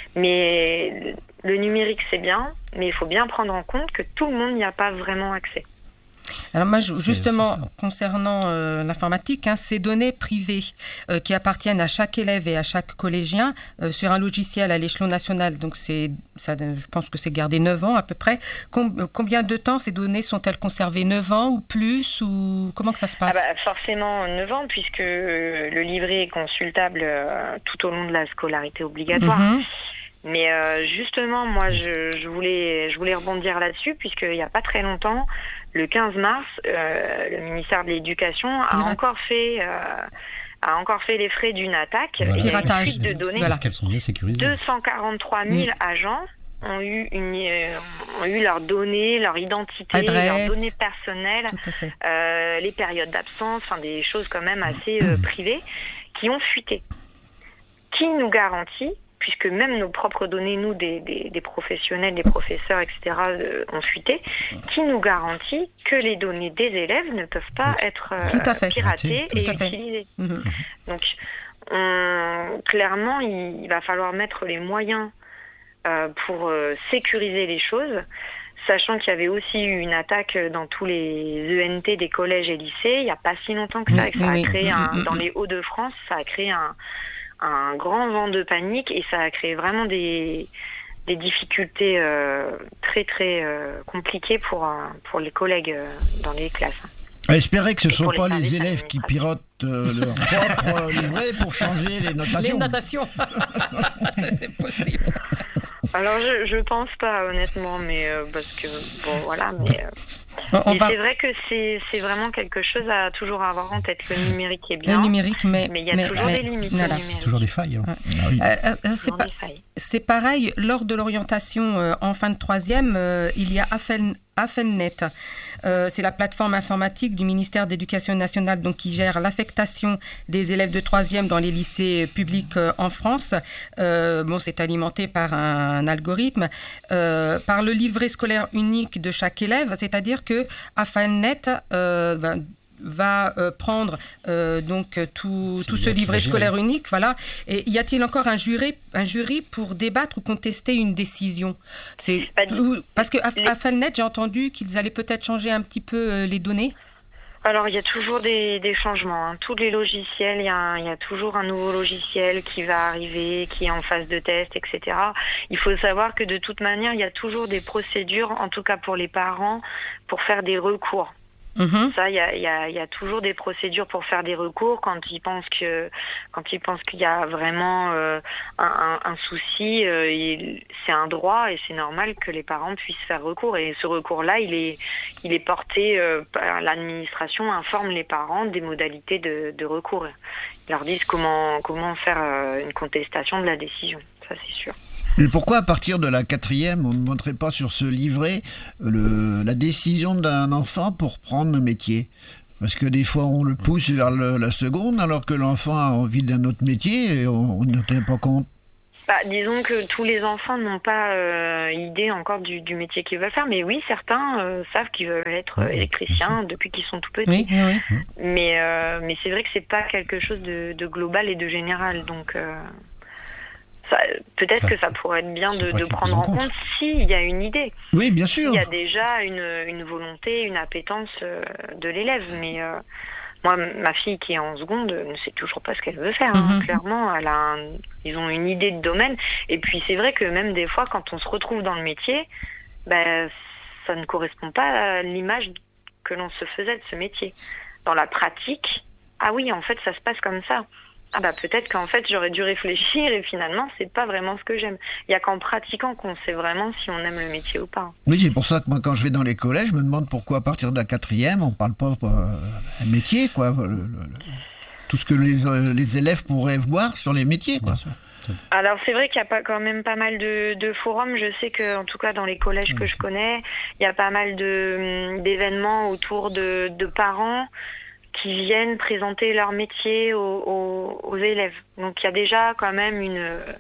mais le numérique, c'est bien, mais il faut bien prendre en compte que tout le monde n'y a pas vraiment accès. Alors moi, justement, c'est, c'est concernant euh, l'informatique, hein, ces données privées euh, qui appartiennent à chaque élève et à chaque collégien euh, sur un logiciel à l'échelon national, donc c'est, ça, je pense que c'est gardé neuf ans à peu près. Com- combien de temps ces données sont-elles conservées? neuf ans ou plus, ou comment que ça se passe? ah bah, Forcément neuf ans, puisque le livret est consultable euh, tout au long de la scolarité obligatoire. Mm-hmm. Mais euh, justement, moi, je, je, voulais, je voulais rebondir là-dessus, puisqu'il n'y a pas très longtemps, le quinze mars, euh, le ministère de l'Éducation a Pirat. encore fait euh, a encore fait les frais d'une attaque. Voilà. Piratage. Une fuite de données. Parce qu'elles sont bien sécurisées. deux cent quarante-trois mille mmh. agents ont eu, une, euh, ont eu leurs données, leur identité, Adresse. leurs données personnelles, euh, les périodes d'absence, enfin des choses quand même assez euh, privées, qui ont fuité. Qui nous garantit, puisque même nos propres données, nous, des, des, des professionnels, des professeurs, et cetera, euh, ont fuité, qui nous garantit que les données des élèves ne peuvent pas être euh, piratées Tout et utilisées. Mmh. Donc, on, clairement, il, il va falloir mettre les moyens euh, pour euh, sécuriser les choses, sachant qu'il y avait aussi eu une attaque dans tous les E N T des collèges et lycées, il n'y a pas si longtemps que ça, mmh, que ça a créé, un, dans les Hauts-de-France, ça a créé un... un grand vent de panique et ça a créé vraiment des, des difficultés euh, très très euh, compliquées pour, euh, pour les collègues euh, dans les classes. Espérez que ce ne sont pas les élèves qui piratent euh, leur propre livret pour changer les notations. Les notations, ça, c'est possible. Alors je je pense pas honnêtement, mais euh, parce que bon voilà, mais euh, on, on va... c'est vrai que c'est c'est vraiment quelque chose à toujours avoir en tête. Le numérique est bien, le numérique, mais mais il y a mais, toujours mais, des limites. Voilà. Toujours des failles. Hein. Ah. Ah oui. euh, euh, c'est, pas, des failles. C'est pareil lors de l'orientation euh, en fin de troisième, euh, il y a Afel, Affelnet. Euh, c'est la plateforme informatique du ministère d'Éducation nationale, donc qui gère l'affectation des élèves de troisième dans les lycées publics euh, en France. Euh, bon, c'est alimenté par un, un algorithme, euh, par le livret scolaire unique de chaque élève, c'est-à-dire que Affelnet euh, ben, va euh, prendre euh, donc tout, tout ce livret scolaire unique, voilà. Et y a-t-il encore un jury, un jury pour débattre ou contester une décision? C'est ou, parce que à Affelnet, j'ai entendu qu'ils allaient peut-être changer un petit peu euh, les données. Alors, il y a toujours des, des changements. Hein. Tous les logiciels, il y, a, il y a toujours un nouveau logiciel qui va arriver, qui est en phase de test, et cetera. Il faut savoir que de toute manière, il y a toujours des procédures, en tout cas pour les parents, pour faire des recours. Mhm. Ça, il y a, il y a- il y a toujours des procédures pour faire des recours quand ils pensent que quand ils pensent qu'il y a vraiment euh, un, un- un souci. Euh, il- c'est un droit et c'est normal que les parents puissent faire recours. Et ce recours-là, il est il est porté euh, par l'administration informe les parents des modalités de, de recours. Ils leur disent comment comment faire euh, une contestation de la décision. Ça, c'est sûr. Mais pourquoi à partir de la quatrième, on ne montrait pas sur ce livret le, la décision d'un enfant pour prendre un métier? Parce que des fois, on le pousse vers le- la seconde, alors que l'enfant a envie d'un autre métier, et on on ne tient pas compte. Bah, disons que tous les enfants n'ont pas euh, idée encore du, du métier qu'ils veulent faire, mais oui, certains euh, savent qu'ils veulent être euh, électriciens depuis qu'ils sont tout petits. Oui, oui, oui. Mais, euh, mais c'est vrai que c'est pas quelque chose de, de global et de général. Donc, euh, ça- peut-être Ça- que ça pourrait être bien c'est de, pas de qu'ils prendre en prennent en compte s'il y a une idée, Oui, bien sûr. s'il y a déjà une, une volonté, une appétence euh, de l'élève. Mais euh, moi, ma fille qui est en seconde ne sait toujours pas ce qu'elle veut faire. hein. Mhm. Clairement, elle a un- ils ont une idée de domaine. Et puis, c'est vrai que même des fois, quand on se retrouve dans le métier, ben, ça ne correspond pas à l'image que l'on se faisait de ce métier. Dans la pratique, ah oui, en fait, ça se passe comme ça. Ah bah peut-être qu'en fait j'aurais dû réfléchir et finalement c'est pas vraiment ce que j'aime. Il y a qu'en pratiquant qu'on sait vraiment si on aime le métier ou pas. Oui, c'est pour ça que moi, quand je vais dans les collèges, je me demande pourquoi à partir de la quatrième, on ne parle pas euh, un métier, quoi. Le- le- le- tout ce que les, euh, les élèves pourraient voir sur les métiers, quoi. Bien sûr. Alors c'est vrai qu'il y a pas quand même pas mal de, de forums. Je sais que en tout cas dans les collèges que je connais, il y a pas mal de hum, d'événements autour de, de parents qui viennent présenter leur métier aux, aux, aux élèves. Donc il y a déjà quand même une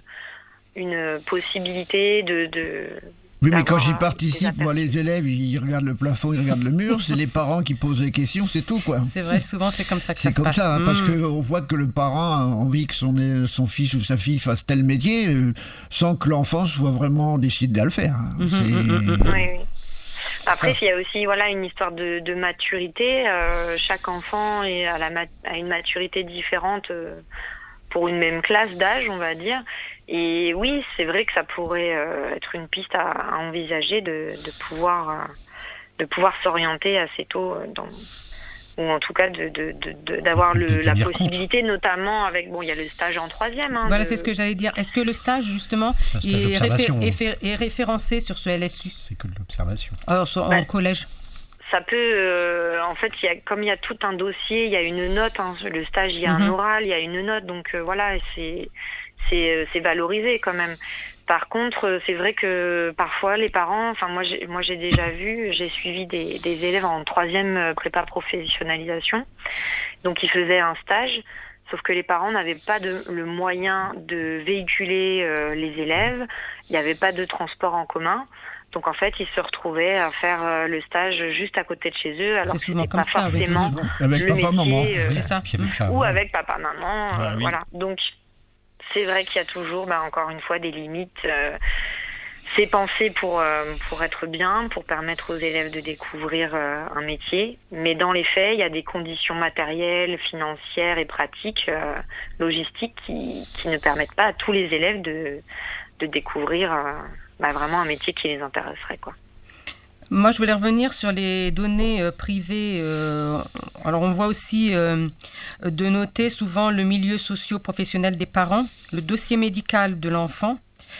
une possibilité de, de Oui, mais quand d'avoir j'y des participe, moi, les élèves, ils regardent le plafond, ils regardent le mur, c'est les parents qui posent des questions, c'est tout, quoi. C'est vrai, souvent c'est comme ça que ça C'est se comme passe. ça, hein, parce Mm. qu'on voit que le parent a envie que son, son fils ou sa fille fasse tel métier, euh, sans que l'enfant soit vraiment décidé à le faire. hein. Mhm, C'est- mhm, Oui, oui. Après, il y a aussi voilà une histoire de, de maturité. Euh, chaque enfant est à, la mat- à une maturité différente euh, pour une même classe d'âge, on va dire. Et oui, c'est vrai que ça pourrait euh, être une piste à, à envisager de, de pouvoir euh, de pouvoir s'orienter assez tôt euh, dans ou en tout cas de, de, de, de- d'avoir De le, la tenir compte. possibilité, notamment avec bon, il y a le stage en troisième. Hein, Voilà, de- c'est ce que j'allais dire. Est-ce que le stage, justement, Un stage est, d'observation. réfé- est fait- est référencé sur ce L S U C'est que de l'observation. Alors, sur- en Ouais. collège? Ça peut, euh, en fait, il y a, comme il y a tout un dossier, il y a une note. Hein, le stage, il y a Mhm. un oral, il y a une note, donc euh, voilà, c'est c'est euh, c'est valorisé quand même. Par contre, euh, c'est vrai que parfois les parents, enfin moi j'ai moi j'ai déjà vu, j'ai suivi des, des élèves en troisième euh, prépa professionnalisation, donc ils faisaient un stage. Sauf que les parents n'avaient pas de, le moyen de véhiculer euh, les élèves, il n'y avait pas de transport en commun. Donc en fait, ils se retrouvaient à faire euh, le stage juste à côté de chez eux, alors C'est que souvent c'était comme pas ça, oui. forcément Avec le papa, métier, maman. euh, C'est ça. Puis avec ça, ou ouais. avec papa, maman, euh, Bah oui. voilà. Donc c'est vrai qu'il y a toujours, bah, encore une fois, des limites. Euh, c'est pensé pour euh, pour être bien, pour permettre aux élèves de découvrir euh, un métier, mais dans les faits, il y a des conditions matérielles, financières et pratiques, euh, logistiques, qui qui ne permettent pas à tous les élèves de de découvrir euh, bah, vraiment un métier qui les intéresserait, quoi. Moi, je voulais revenir sur les données euh, privées. euh, alors, on voit aussi euh, de noter souvent le milieu socio-professionnel des parents, le dossier médical de l'enfant,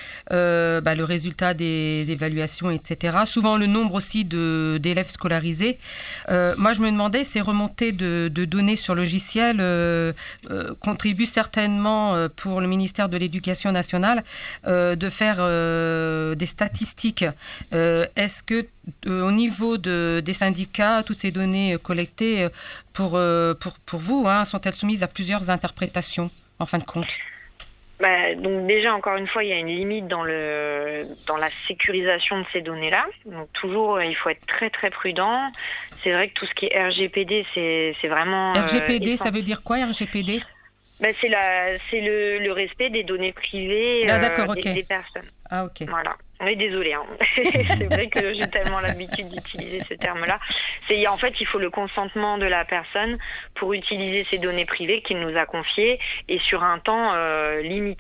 euh, bah, le résultat des évaluations, et cetera. Souvent, le nombre aussi de, d'élèves scolarisés. Euh, moi, je me demandais, ces remontées de, de données sur logiciel euh, euh, contribuent certainement euh, pour le ministère de l'Éducation nationale euh, de faire euh, des statistiques. Euh, est-ce que euh, au niveau de, des syndicats, toutes ces données euh, collectées euh, pour, euh, pour, pour vous, hein, sont-elles soumises à plusieurs interprétations, en fin de compte? Bah, donc déjà, encore une fois, il y a une limite dans le dans la sécurisation de ces données-là. Donc toujours, il faut être très très prudent. C'est vrai que tout ce qui est R G P D, c'est c'est vraiment euh, R G P D, ça essentiel. veut dire quoi, R G P D? Bah, c'est la c'est le, le respect des données privées Ah, euh, d'accord, des, ok. des personnes. Ah, ok. Voilà. Oui, désolée. Hein. C'est vrai que j'ai tellement l'habitude d'utiliser ce terme-là. C'est en fait, il faut le consentement de la personne pour utiliser ces données privées qu'il nous a confiées et sur un temps euh, limité.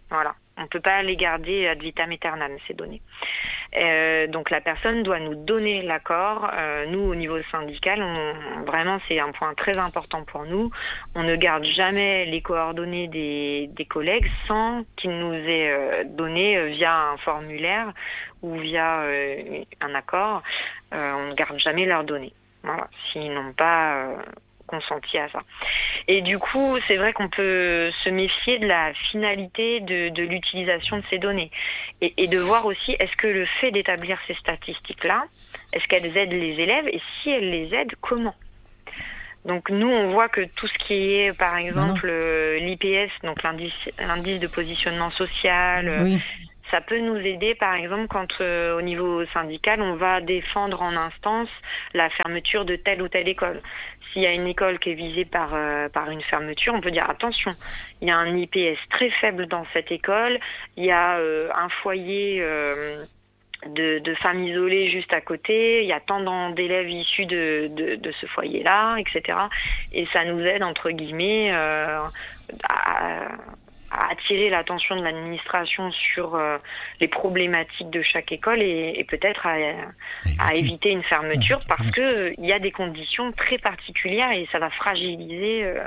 Voilà. On ne peut pas les garder ad vitam aeternam, ces données. Euh, donc la personne doit nous donner l'accord. Euh, nous, au niveau syndical, on, vraiment, c'est un point très important pour nous. On ne garde jamais les coordonnées des, des collègues sans qu'ils nous aient euh, donné euh, via un formulaire ou via euh, un accord. Euh, on ne garde jamais leurs données. Voilà, s'ils n'ont pas euh, consenti à ça. Et du coup, c'est vrai qu'on peut se méfier de la finalité de, de l'utilisation de ces données et, et de voir aussi est-ce que le fait d'établir ces statistiques-là, est-ce qu'elles aident les élèves et si elles les aident, comment ? Donc nous, on voit que tout ce qui est, par exemple, euh, l'I P S, donc l'indice, l'indice de positionnement social, euh, Oui. ça peut nous aider, par exemple, quand euh, au niveau syndical, on va défendre en instance la fermeture de telle ou telle école. S'il y a une école qui est visée par, euh, par une fermeture, on peut dire attention, il y a un I P S très faible dans cette école, il y a euh, un foyer euh, de, de femmes isolées juste à côté, il y a tant d'élèves issus de, de, de ce foyer-là, et cetera. Et ça nous aide, entre guillemets, euh, à, à attirer l'attention de l'administration sur euh, les problématiques de chaque école et, et peut-être à, à éviter une fermeture parce qu'il y a des conditions très particulières et ça va fragiliser euh,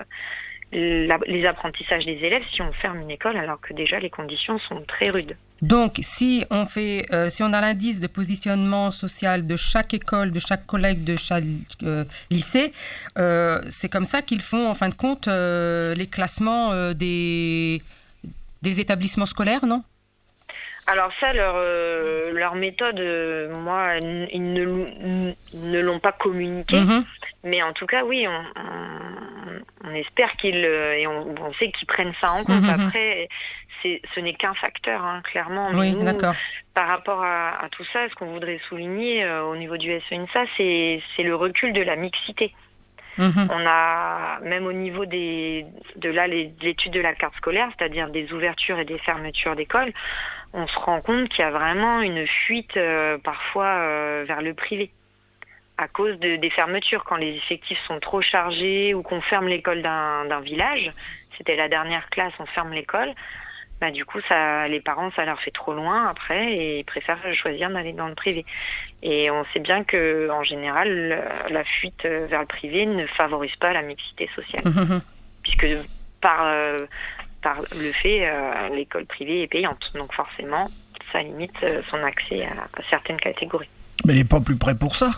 la, les apprentissages des élèves si on ferme une école alors que déjà les conditions sont très rudes. Donc, si on fait, euh, si on a l'indice de positionnement social de chaque école, de chaque collègue, de chaque euh, lycée, euh, c'est comme ça qu'ils font, en fin de compte, euh, les classements euh, des, des établissements scolaires, non ? Alors ça, leur, euh, leur méthode, euh, moi, ils ne, ne l'ont pas communiqué. Mm-hmm. Mais en tout cas, oui, on, on, on espère qu'ils, et on, on sait qu'ils prennent ça en compte. Mm-hmm. Après, c'est, ce n'est qu'un facteur, hein, clairement. Mais oui, nous, d'accord. Par rapport à, à tout ça, ce qu'on voudrait souligner euh, au niveau du S E N S A, c'est, c'est le recul de la mixité. Mmh. On a, même au niveau des, de là, les, l'étude de la carte scolaire, c'est-à-dire des ouvertures et des fermetures d'écoles, on se rend compte qu'il y a vraiment une fuite euh, parfois euh, vers le privé à cause de, des fermetures. Quand les effectifs sont trop chargés ou qu'on ferme l'école d'un, d'un village, c'était la dernière classe, on ferme l'école, bah, du coup, ça, les parents, ça leur fait trop loin après et ils préfèrent choisir d'aller dans le privé. Et on sait bien que, en général, la fuite vers le privé ne favorise pas la mixité sociale. Mmh. Puisque par, euh, par le fait, euh, l'école privée est payante. Donc forcément, ça limite son accès à, à certaines catégories. Mais elle n'est pas plus près pour ça.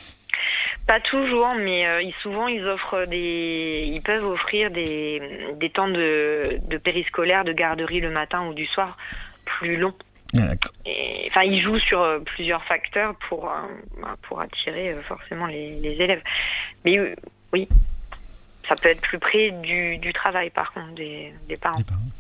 Pas toujours, mais euh, ils, souvent ils offrent des, ils peuvent offrir des, des temps de, de périscolaire, de garderie le matin ou du soir plus longs. D'accord. Et, enfin, ils jouent sur euh, plusieurs facteurs pour euh, pour attirer euh, forcément les, les élèves. Mais euh, oui, ça peut être plus près du, du travail par contre des, des parents. Des parents.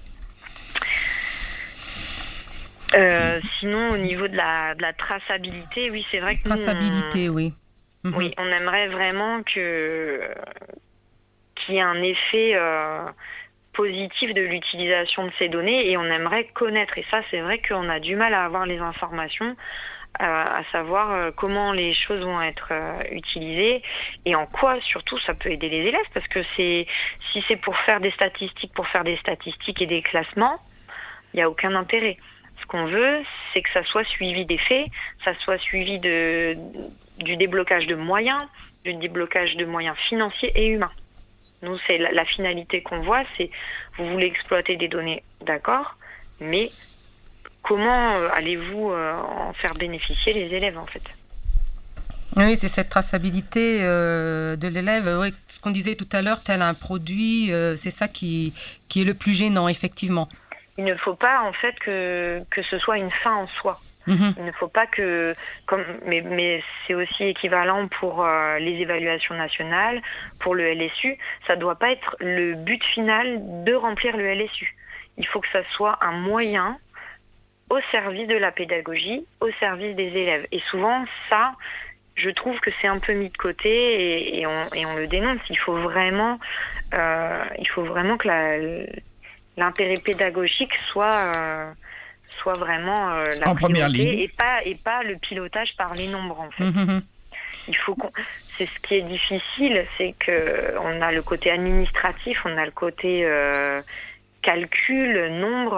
Euh, sinon, au niveau de la, de la traçabilité, oui, c'est vrai que traçabilité, nous, on, oui. Mm-hmm. Oui, on aimerait vraiment que qu'il y ait un effet euh, positif de l'utilisation de ces données et on aimerait connaître. Et ça, c'est vrai qu'on a du mal à avoir les informations, euh, à savoir euh, comment les choses vont être euh, utilisées et en quoi, surtout, ça peut aider les élèves. Parce que c'est si c'est pour faire des statistiques, pour faire des statistiques et des classements, il n'y a aucun intérêt. Ce qu'on veut, c'est que ça soit suivi des faits, ça soit suivi de... du déblocage de moyens, du déblocage de moyens financiers et humains. Nous, c'est la, la finalité qu'on voit, c'est vous voulez exploiter des données, d'accord, mais comment euh, allez-vous euh, en faire bénéficier les élèves, en fait ? Oui, c'est cette traçabilité euh, de l'élève. Oui, ce qu'on disait tout à l'heure, tel un produit, euh, c'est ça qui, qui est le plus gênant, effectivement. Il ne faut pas, en fait, que, que ce soit une fin en soi. Mmh. Il ne faut pas que, comme, mais, mais c'est aussi équivalent pour euh, les évaluations nationales, pour le L S U, ça ne doit pas être le but final de remplir le L S U. Il faut que ça soit un moyen au service de la pédagogie, au service des élèves. Et souvent, ça, je trouve que c'est un peu mis de côté et, et, on, et on le dénonce. Il faut vraiment, euh, il faut vraiment que la, l'intérêt pédagogique soit... Euh, soit vraiment euh, la en première ligne et pas et pas le pilotage par les nombres en fait. Mmh. Il faut qu'on... c'est ce qui est difficile, c'est que on a le côté administratif, on a le côté euh, calcul, nombre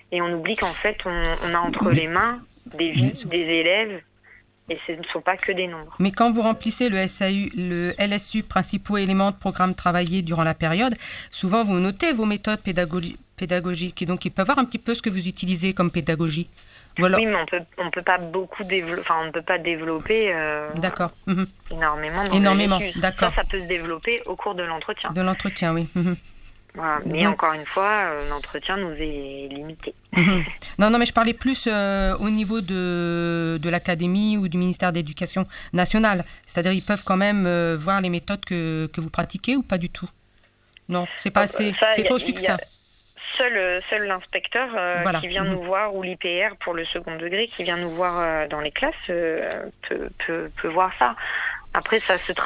et on oublie qu'en fait, on, on a entre les mains des vies, des élèves, et ce ne sont pas que des nombres. Mais quand vous remplissez le S A U, le L S U, principaux éléments de programme travaillés durant la période, souvent vous notez vos méthodes pédagogi- pédagogiques, et donc ils peuvent voir un petit peu ce que vous utilisez comme pédagogie. Voilà. Oui, mais on peut, on peut pas beaucoup développer, enfin, on ne peut pas développer euh, D'accord. Mhm. énormément. Dans Énormément, le L S U. d'accord. Ça, ça peut se développer au cours de l'entretien. De l'entretien, oui. Mhm. Voilà. Mais Donc- encore une fois, euh, l'entretien nous est limité. Mhm. Non, non, mais je parlais plus euh, au niveau de, de l'académie ou du ministère de l'Éducation nationale. C'est-à-dire, ils peuvent quand même euh, voir les méthodes que, que vous pratiquez ou pas du tout? Non, c'est pas assez. Ça, C'est y a- trop y a- succinct. Seul, euh, seul l'inspecteur euh, Voilà. qui vient Mhm. nous voir, ou l'I P R pour le second degré, qui vient nous voir euh, dans les classes, euh, peut, peut, peut voir ça. Après, ça se